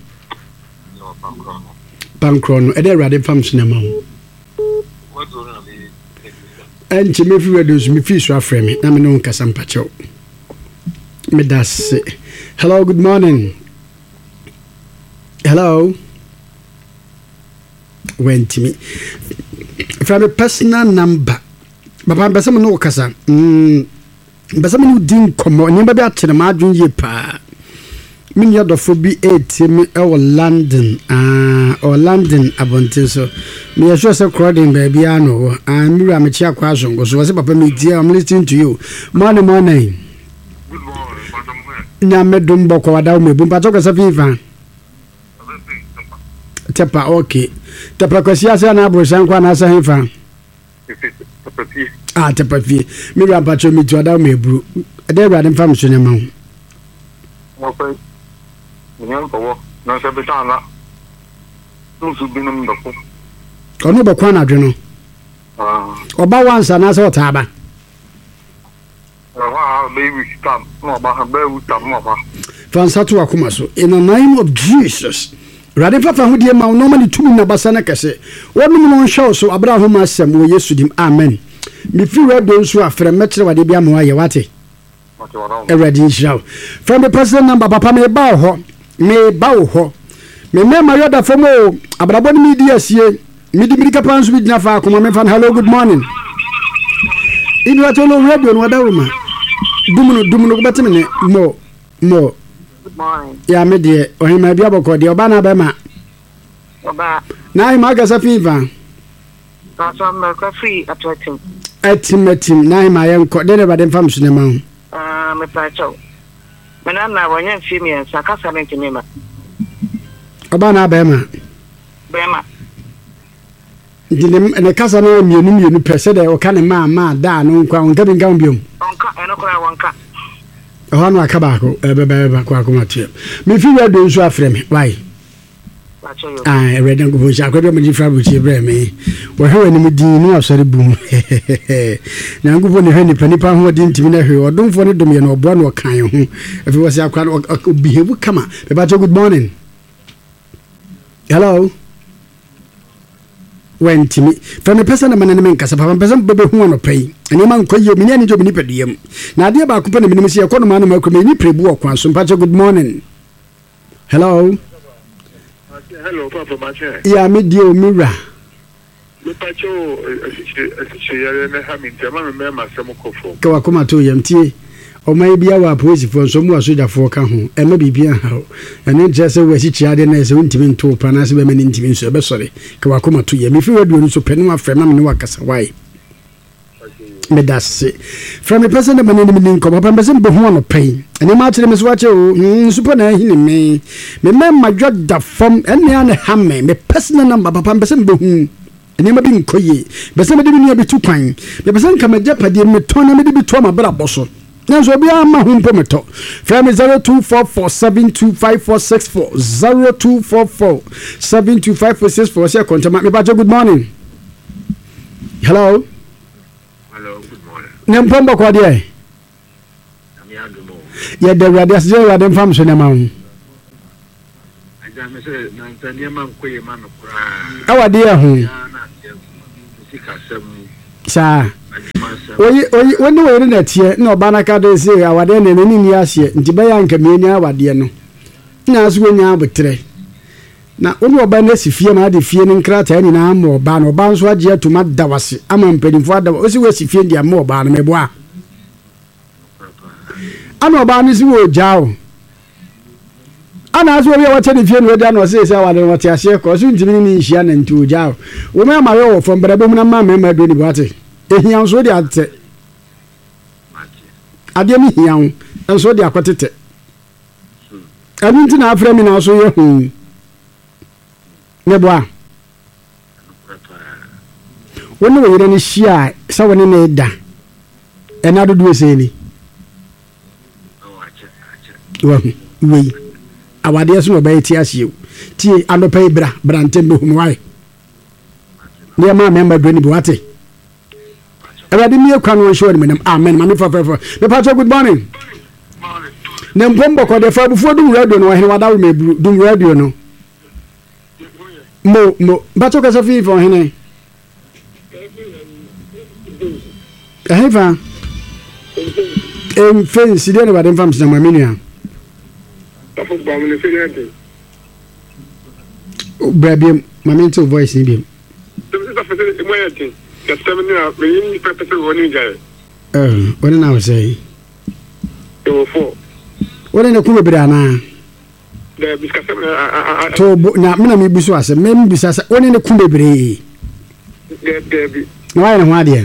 Pankrono. E dey rade fam cinema. Enchi me fi reduce me fi so afre me. Na me no nkasa mpacho. Me das. Hello, good morning. Hello. Went to me from a personal number. Papa, but some no kasa. Hmm. But some no didn't come on. You better tell them I do ye pa. Me ya do for be eight me or London. Ah, or London abontin so. Me ya sure say crowding baby I know. And me am chia kwaso go so say papa me dear I'm listening to you. Morning morning. Good morning. Na me dum boko wada me bum pa to kasa fifa. Tepa okay. Tepa kwasi asa na abrosan kwa na asa hefa. Tepa fi. Ah tepa fi. Mi ra pa cho mi to da me bru. E dey ra dem fam so ne ma. Mo pe. Nyan ko wo. Na se be ta na. Nu su bi no ndako. Ono be kwa na dwe no. Ah. Oba wansa na se ota ba. Wa baby stop. No ba ha be uta mo ba. Fansa to akoma so. In the name of Jesus. Rade fafa ho die ma no mani tumi na basa na kase wonum no hwe so abrahom asem wo yesu dim amen mi fi radio nso afre metre wade bia ma ye wate e radio nshiraw from the person number papa me ba ho me ba ho me me ma yoda fo mo abrabo ni di asie mi di mirika panso bi dina fa akoma me fan hello good morning ibi wato no radio no wada ruma dumuno dumuno ko beteme ne mo mo good morning. Ya me de ohima bia boko de oba na be ma. Oba. Na ai ma ga sa fiva. Na so ma ka free atwatim. Atimatim na ai ma yen ko de de ba de fam so ne ma. Ah me pa chaw. Me na na wonya fi mi en saka sa me ntimi ma. Oba na be ma. Be ma. Dile ne kasa na mienu mienu pese de o ka ne ma ma da no nkwa on ka bi ngam biom. Onka eno kora wonka. Hano akabako ebebe ba kwa kumatie me fi radio nso afre me why ah radio go bo sha kwado me di fra buchi bre me wo hewe ni mudi no asori bum na ngubo ne hwe ni panipa ho di ntimi na hwe odumfo ne dum ye no obo na okan ho efi wo sia kwa behave kama be ba good morning hello went me from the person man na men kasa papa person bebe hu no pai ani man koye me ni ani jo me ni pediem na ade ba kupa na me ni se ekono ma na ma me ni prebu okwan so mpacho good morning hello hello papa mache ya me dio mira me pacho asiche asiche yare me ha mi ntama me me ma semo kofo ka wakoma to yamtie o mai bia wa police fo so mu asoja fo ka ho e ma bibia ha ene je se wa sichi ade na se untimi nto pa na se be mani ntimi nso e be sore ka wakoma to yami fi radio nso penu afre ma me ne wakasa wai me da se from the person that many many come papa person be ho no pay ene ma kire me so wache o super na hini me me me madwa da fam ene ane ha me me personal number papa person be hu ene ma bi nkoye person me de bi bi tu kwan me person ka magya pade me ton na me de bi to ma bra boso na so bi ama hu mpo me to from zero two four four seven two five four six four zero two four four seven two five four six four say konta me ba good morning. Hello. Hello, good morning. Nempomba kwa dia. Ami adumo. Ya de radio se ya de fam so na ma hu. Aja me se na ntania ma nkoye ma no kura. Awa dia hu. Na sika sem. Sa. Oyi oyi woni we na tie na oba na ka de se awade na ni ni ase nti be ya nka me ni awade no. Na aso nya abotre. Na onu oba na sifie ma de fie ni nkrata ni na ama oba na oba nso age atuma dawase ama mpedimfo adawa o si we sifie ndi ama oba na meboa ana oba ni si wo jao ana aso we wache ni fie no dia no se se awade no te ase ko so ntimi ni nhia na nti o jao wo me ama we wo fo mbere be mu na ma me ma do ni boate ehia nso de ate ade mi hia nso de akwetete anu nti na afra mi na so ye hu neboa woni we yire ni hia sa woni na da ena dodo ese ni wa we awade so no ba ti asiew ti anopa ibra brante be hu wai ne ma member do ni bi wate awade mi ekwa no show ni amen ma me fa fa fa me pa good morning ne mpombo ko de fa bufu dum radio no wa hene wada me bru dum radio no mo mo bato ka sa fi fo hene eh fa em fence de no ba dem fam na mamenia Tafu ba mo ne fe yente brabi mami to voice ni bi dem se ta fe se mo yente ka tem ni a me yin pe pe se woni jaye eh woni na say to fo woni na ku be bra na de biska sem na to na me na me bisu ase me me bisu ase woni ne ku be bre de de bi na why na ho ade eh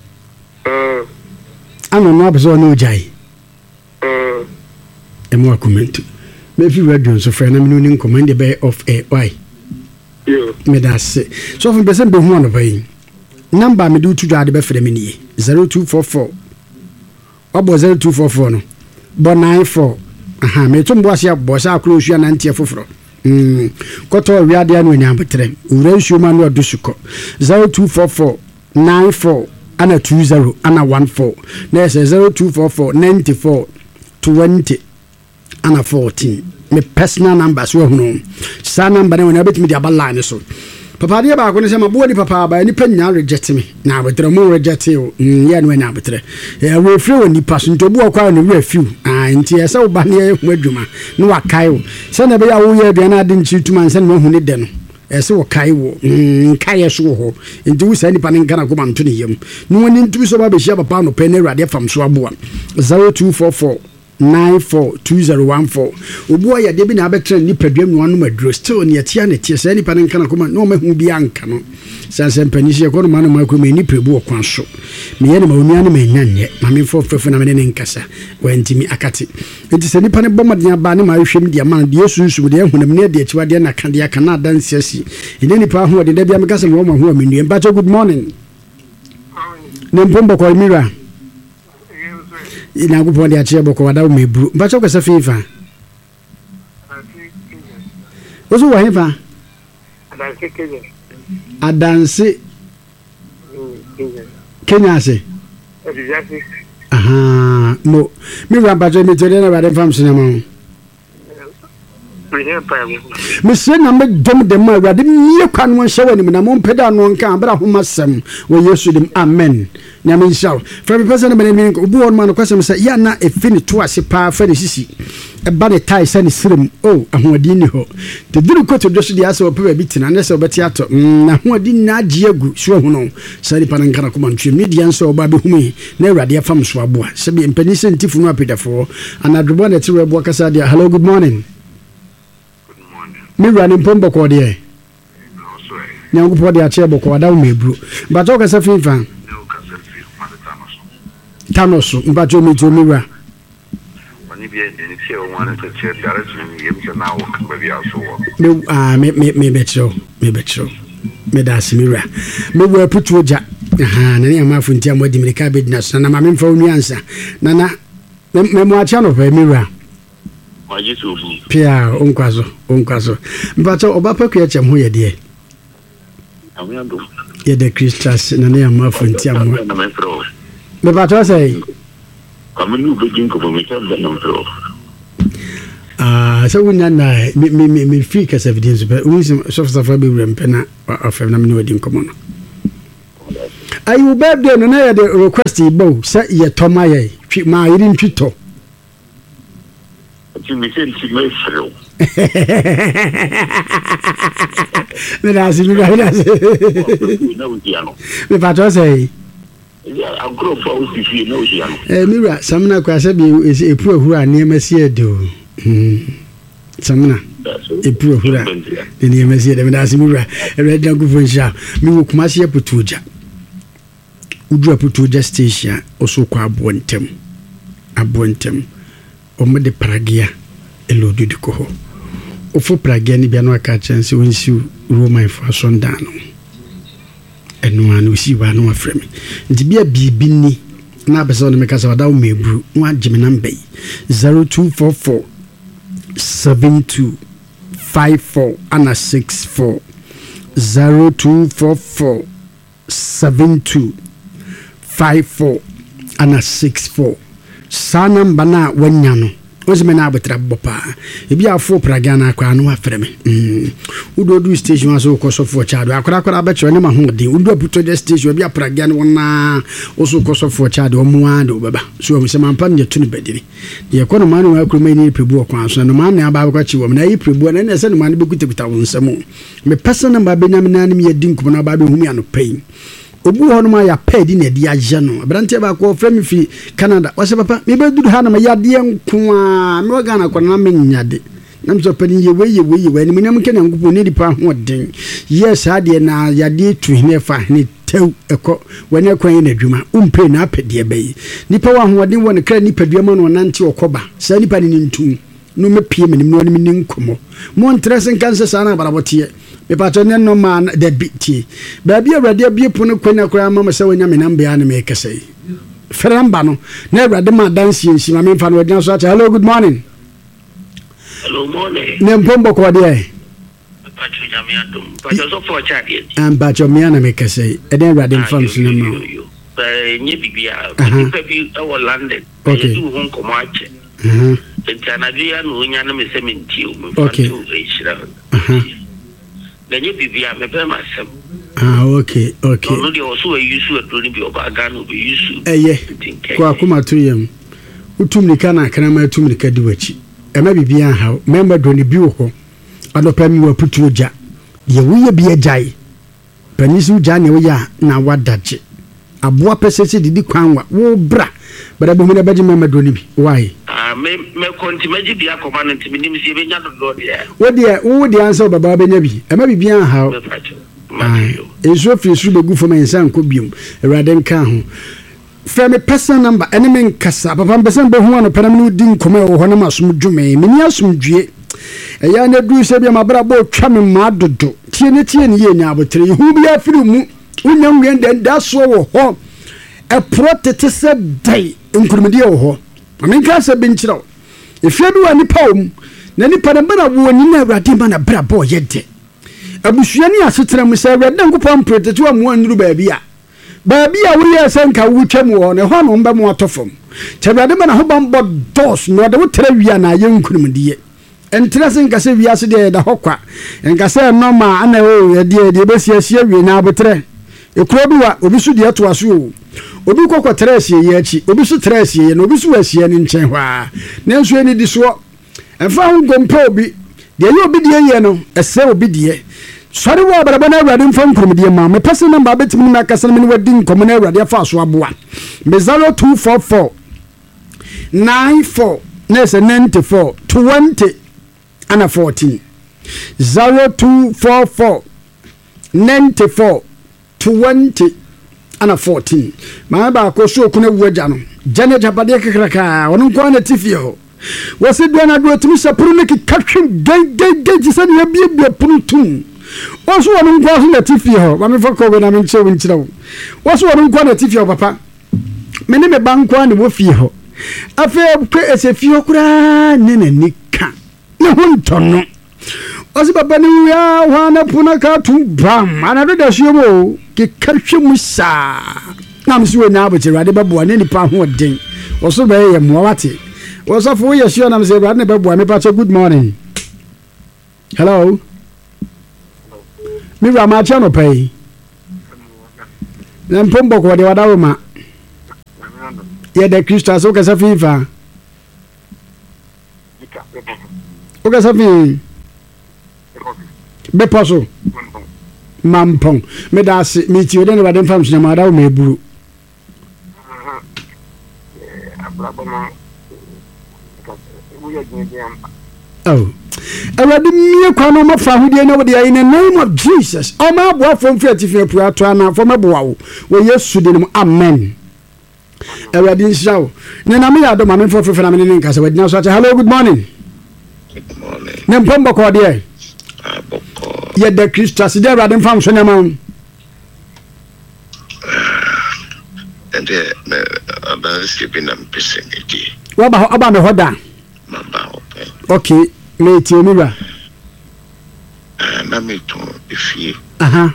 ano no abeso no jai eh e mo comment me fi radio so fra na me no ni command be of a why yo me da se so fun person be hu no bai number me do to dwa de be fra me ni zero two four four obo zero two four four no bo nine four aha me tumbo asia bo sa akro hua na ntie foforo mm koto wiade anu nya betre ure nsuo ma no adusuko zero two four four nine four ana two zero ana one four na zero two four four nine four twenty ana fourteen me personal number so hunu sa number na betimi dia baline so papa dia ba ko ne se ma bo ni papa ba ni panya reject me na betre mo reject o ye no na betre e we free oni pass nto bu akwa no we fiu ah nti e se wo ba ne hu adwuma no wa kai o se na be ya wo ye bia na ade nchi tuma se no hu ne de no e se wo kai wo kai so ho nti wo sa ni pa ne ngana ko ma nto ne yam no woni ntu so ba be hia papa no pe ne rade fam so aboa zero two four four nine four two zero one four obuo ya de bi na abetre ni padwam no anu maduro still ne atia ne tie se ni pa ne nka na koma no ma hu bi anka no sanse mpanisi ko no ma no ma ko me ni prebu okwan so me ye ne ma onua ne ma nyanye ma me fo fefu na me ne nkasa wantimi akate enti se ni pa ne bomaden ba ne ma hwem dia ma de yesu de ehunam ne de achiwa de na ka de aka na danse asi ene ni pa ho de da bia me kasa mo ma ho me nue ba good morning ne mpombo ko mira ina gupo ndi achie boko wadau mebru mpacho kwa safifa ozo wa hifa adanse kenya adanse kenya se adanse aha mo mi wa mpacho mi tole na bade fam sinema Monsieur Nambe Dom de Mara, the mere can one show him, and I'm on pedal Cambra, who must some where you should him. Amen. Yamin shall. From a person, a born man of question say, Ya na a finish to us a power finish. A body tie sunny slim. Oh, and what didn't ho. The little coat of just the answer of a bit and less of a theatre. Now, what did not Diego show no? Sally Panancana command to median so Baby Humi, never dear from Swabua. Sabi and Penisan Tifuna Peter for, and I'd want to walk aside. Hello, good morning. Me running pombo ko de nyangu po de ache boko wada umebru but o ka se fin fan Thanos mpacho mi to miwa Oni bi en se o wan to che direction ni yem che na wo ba bi aso wo me ah me me me betro me betro me da simiwa me wo putu oja aha na ne ma funti amodi mirika be dina so na ma me mfa onu ansa na na me mo acha no pa miwa ma yesu bu pia onkwazo onkwazo mpacho oba paku ya chem ho ye de Amiando. Ye de Christus na ne ma funti amwa. Na me pro. Me pato say. Kama ni ubegin ko me cha da na pro. Ah, so wunya na me me me free case evidence but we so so for be rempena of na me no di nkomo no. Ayu birthday no na ye de request ibo say ye toma ye twi ma yiri ntwito. Ti me sen ti me fro. Mira si mira mira si. Me pato say. Ya agro fa o si fi no ya no. Eh mira samna kwa se bi epu ahuru a ne masi edo. Hmm. Samna. Epu ahuru a ne masi edo me si mira. E ready go for sha. Me wo kuma se eputuja. Udu eputuja station oso kwa abontem. Abontem. O me de pragia elodu de ko ho. Ofo pragia ni bia no aka chance wonsi Roman for sondano enu anu si wa no afremi nti bia bibi ni na besa no meka sa wada o mebru no agime number zero two four four seven two five four ana six four zero two four four seven two five four ana six four sa number na wanya no Ozime na abetra bopa ebi afo praga na akwa no afreme mm udodu station aso kosofo chado akora akora abecho ne mahodi udo puto de station ebi praga no na oso kosofo chado omo ado baba so o se mampa ne tunu bediri de kono manu akroma ni prebu okwan so no man na aba kwachi wo na yi prebu na ne se no man be kutakuta won nsamo me person ba benyam na ne me yedi nkumo na ba be humi ano pain obu hono ma ya pedi na dia je no abrante ba ko frame fi Canada wase papa me be duru ha na ma ya de nko a me waga na kwana me nyade nam so pani ye we ye we ye we ni nyam ke na ngupo ni dipa ho den yes ade na ya de tu ne fa ni tew eko wani kwan na dwuma umpe na apede be nipa wa ho den woni kra nipa duama no nante okoba sa nipa ni ntum no me pie me ni no ni nkomo mo interest kanse sa na barabotie me pato ne no man the biti ba bia awrade bia pono kwanya kura mama se wonya me namba ya na me kase feramba no na awrade ma dance yin ma me fa no wadina so ata hello good morning hello morning ne mpombo ko de pato jamia dum pato so for chat ye am pato me na me kase e den awrade fam so no eh nye bibia pe bi e wo London e du hon ko ma che mhm Tanzania no nya na me se menti o me fa to e shira Ganye bibia me be masem. Ah okay okay. No dey also use to ni bi oba ga no be use. Eye. Kwa kuma to yam. Utum ni kana kana ma utum ni kadi wachi. E ma bibia ha member do ni bi wo ho. Adopa mi wa putu oja. Ye wuye bi ajai. Panisu ja ne wo ya na wadaje. Aboa pesese didi kwanwa wo bra. Bada bo me na baji member do ni bi. Why? Ah me me kontimaji bi akoma no ntimi nim sie benya do do de. Wo de wo de answer baba benya bi. E ma bibia ha. Ezo fi su begu fo mensa nko biom. Ewrade nka ho. Frɛ me person number ene men kasa papa mbese be ho no panam no di nkoma e wo ho na masom dwume. Meni asomdwie. Eya na du se bia mabra bo twa me ma dodo. Tie ne tie ne ye nya abotre. Hu bia firi mu. Unya ngende nda so wo ho. E protete se dai nkurumdi wo ho. Amen ka se binchira. Efia bi wa nipa om na nipa na bana wo ni na awrade ma na bra bo yede. Abusua ni asetra mu se awrade nkopam protete wa mu anuru ba bia. Ba bia wo ye se nka wo twam wo ne ho no mba mu atofom. Che awrade ma na ho bambo dos no de wo tra wia na ye nkurumdi. Entrase nka se wia se de da hokwa. Nka se no ma ana wo ye de de be sia sia wi na abotre. Ekuro bi wa obi su de to aso o. Obi kokko trasie ye achi obi su trasie ye no obi su asie ni nchen hwa na nso eni di so enfa hu gompa obi de ye obi de ye no ese obi de sori wo abraba na awrade mfa nkrom de ma me person number betimi na kasa me wadi nkom na awrade afa so aboa me zero two four four nine four na se ninety-four twenty ana fourteen zero two four four ninety-four twenty ana fourteen maa ba ko so kuna wuaja no jane japade kakraka wono nko na tifie ho wose dua na do tumi sapuru ne kikatwe gege sɛ ne bie bie punu tum woso wono nko so na tifie ho ma me fa ko na me nche wo nchira wo woso wono nko na tifie ho papa me ne me ba nko na wo fie ho afa ko esefie kura ne na nika ne ho ntono osi papa ni ya wana puna ka tumbam ana do da shiemo ke karhwe musa na msi we na aboche rade babo ne nipa ho den oso be ye mo wate oso fo ye shio na mse rade ne babo me pa good morning hello mi ra ma cha no pay na mpombo ko de wadawo ma ye de Christ so ka sa fifa o ka sa fi be poso mampong me da se me ti odene ba den fam so ma da o me buru oh awadi mie kwa no ma fa hodie na wo de in the name of Jesus o ma bo fom fi atifi pu ato ana fo ma bo wo wo Yesu de no amen awadi nshawo ne na me ya do ma me fo fefe na me ne nka se wadi na so hello good morning good morning ne mpombo ko de ye de Christ as there radin fam so na ma and me about skipping am pissing it wa ba aba me hoda mamba okay okay me ti omira ah na me to ifie aha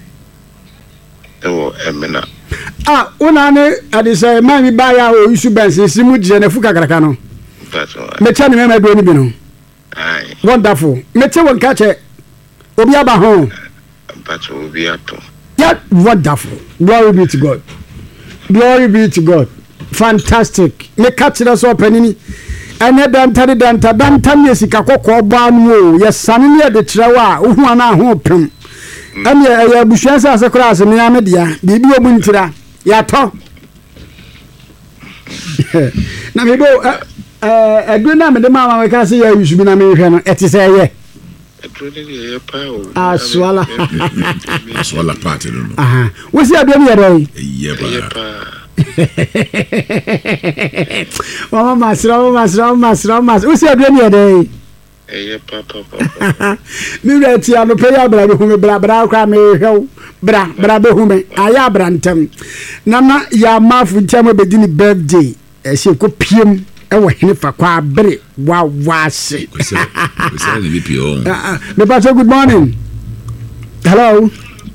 ewo emena ah una ne adisa ma mi ba ya o isu bensi simu je na fuka karaka no me cha ni me ma do ni bi no ai wonderful me che won ka che obi aba ho but obi ato yeah wonderful glory be to God glory be to God fantastic me catch us up anini ene danta de danta danta ne sika kokko ba no ye sane ne de kirewa ohu ana ho pem ene ya buhua sa se kura se me amedia bibi omu ntira ya to na me bo eh edu na me de mama we ka se ya yusu bi na me hwe no etise ye aswala aswala party no aha we see adu me yere ye ba mama masra masra masra mas we see adu me yere eh papa papa mi reti anu pe ya bra be hu me bra bra kwa me hwe bra bra be hu me aya bra ntem nana ya mafu ntem be di ni birthday e se ko piem ewo hene fa kwa bere wa wase me pass good morning hello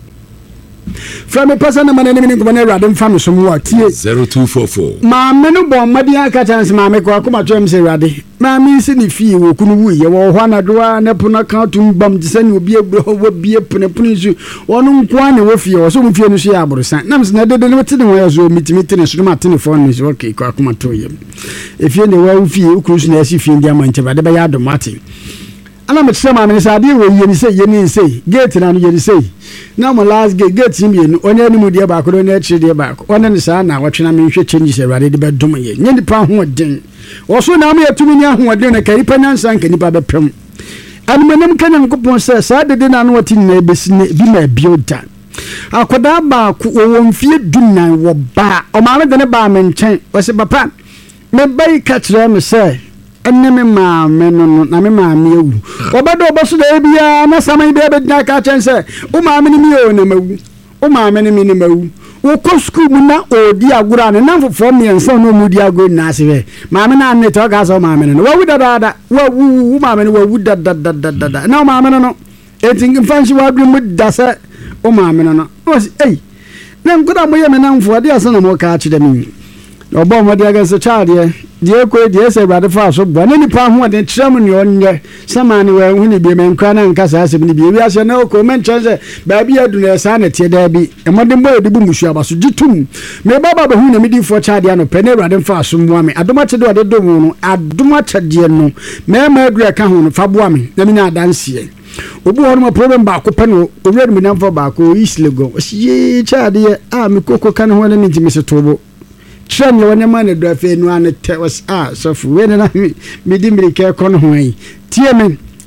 from a person na manene ni ngomane radem fam so mo tie zero two four four ma me no bon madi aka chance ma me ko akoma twem se rade ma mi si ni fi wo kunu wu ye wo hwa na doa na puna ka tum bam dise ni obi egro wo bie pune pune su wonu nko ane wo fie wo so mo fie no so ya aborosan na mse na de de ne wete ne wo ya zo mitimiti ne so ma tene phone ni so okay ko akoma to ye e fie ne wo fie ukuru su na esi fie ndi amanche ba de ba ya domati ana me tsema me sa de wo ye ni se ye ni se gate na no ye ni se na mo last gate gate mi enu onye ni mu de ba ko na chi de ba ko ona ni sa na wotwena me hwe change se rade de ba dom ye nye nipa ho den wo so na me yatumi ni ho den na kari pa nyansa nka nipa be pem anu menem kanya nkopon se sa de de na no wati na ebesine bi ma biota akoda ba ko wo mfie dunan wo ba o ma me de ne ba me nchen wo se papa me bai ka kire me se enne me ma me no na me ma me ewu obedo oboso da bia na saman bia be dina ka chense o ma me ni mi o na mawu o ma me ni mi ni mawu wo ko school mu na odi agura ne na fofo me ensa no mu di agura na ase be ma me na ne to ka so ma me no wa wu da da da wa wu ma me no wa wu da da da da da na ma me no etin fanshi wa bi mu da se o ma me no o si ei na ngura mo ye me na mfo de ase na mo ka chi da mi obo mo de aga se child ye die ko die se brade fa so bo ne nipa ho de trem ne onye sama ne wa hu ne bi men kwa na nka sa asem ne bi wi ase na ko men chense ba bi adu na sa na tie da bi e mo de mo de bu musu aba so gitum me baba ba hu ne mi di fo child ya no pe ne brade fa so mo ame adoma che de de do no adoma che de no me ma adu ka ho no fa bo ame na mi na adanse obu ho no problem ba ko pe no owure mi na fo ba ko islego ye child ye a mi koko kan ho ne nti mi se tobo tren yo ne man do afi nu an te was ah so fu we na mi di mi ke kon ho yi tie me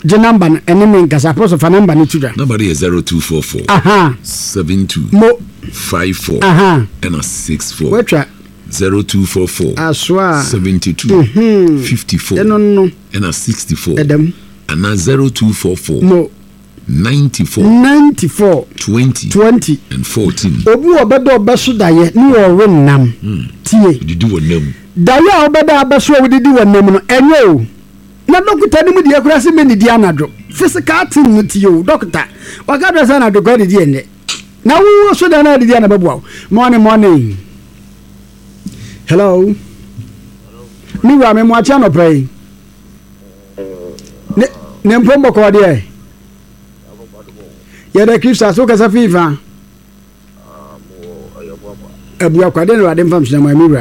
je number no ene me nkasa apostle fa number no tudwa number is zero two four four aha seven two mo five four aha and a six four wetwa zero two four four aswa seventy-two mhm fifty-four eno no and a sixty-four edem and a zero two four four mo ninety-four ninety-four twenty twenty and fourteen obi obedo obeso daye ni wo renam tie didi wonam daye a obedo abeso wo didi wonam no enye o na dokita ni mu de akura se meni di anadwo physical thing no tie o dokita wakadwa sa na dokita didi ene na wo so da na didi anababo morning morning hello mi wa me mo acha no pray ne ne mpombo ko de ya da Kristo so kasa fifa abu akwade no ade mfam sina ma mi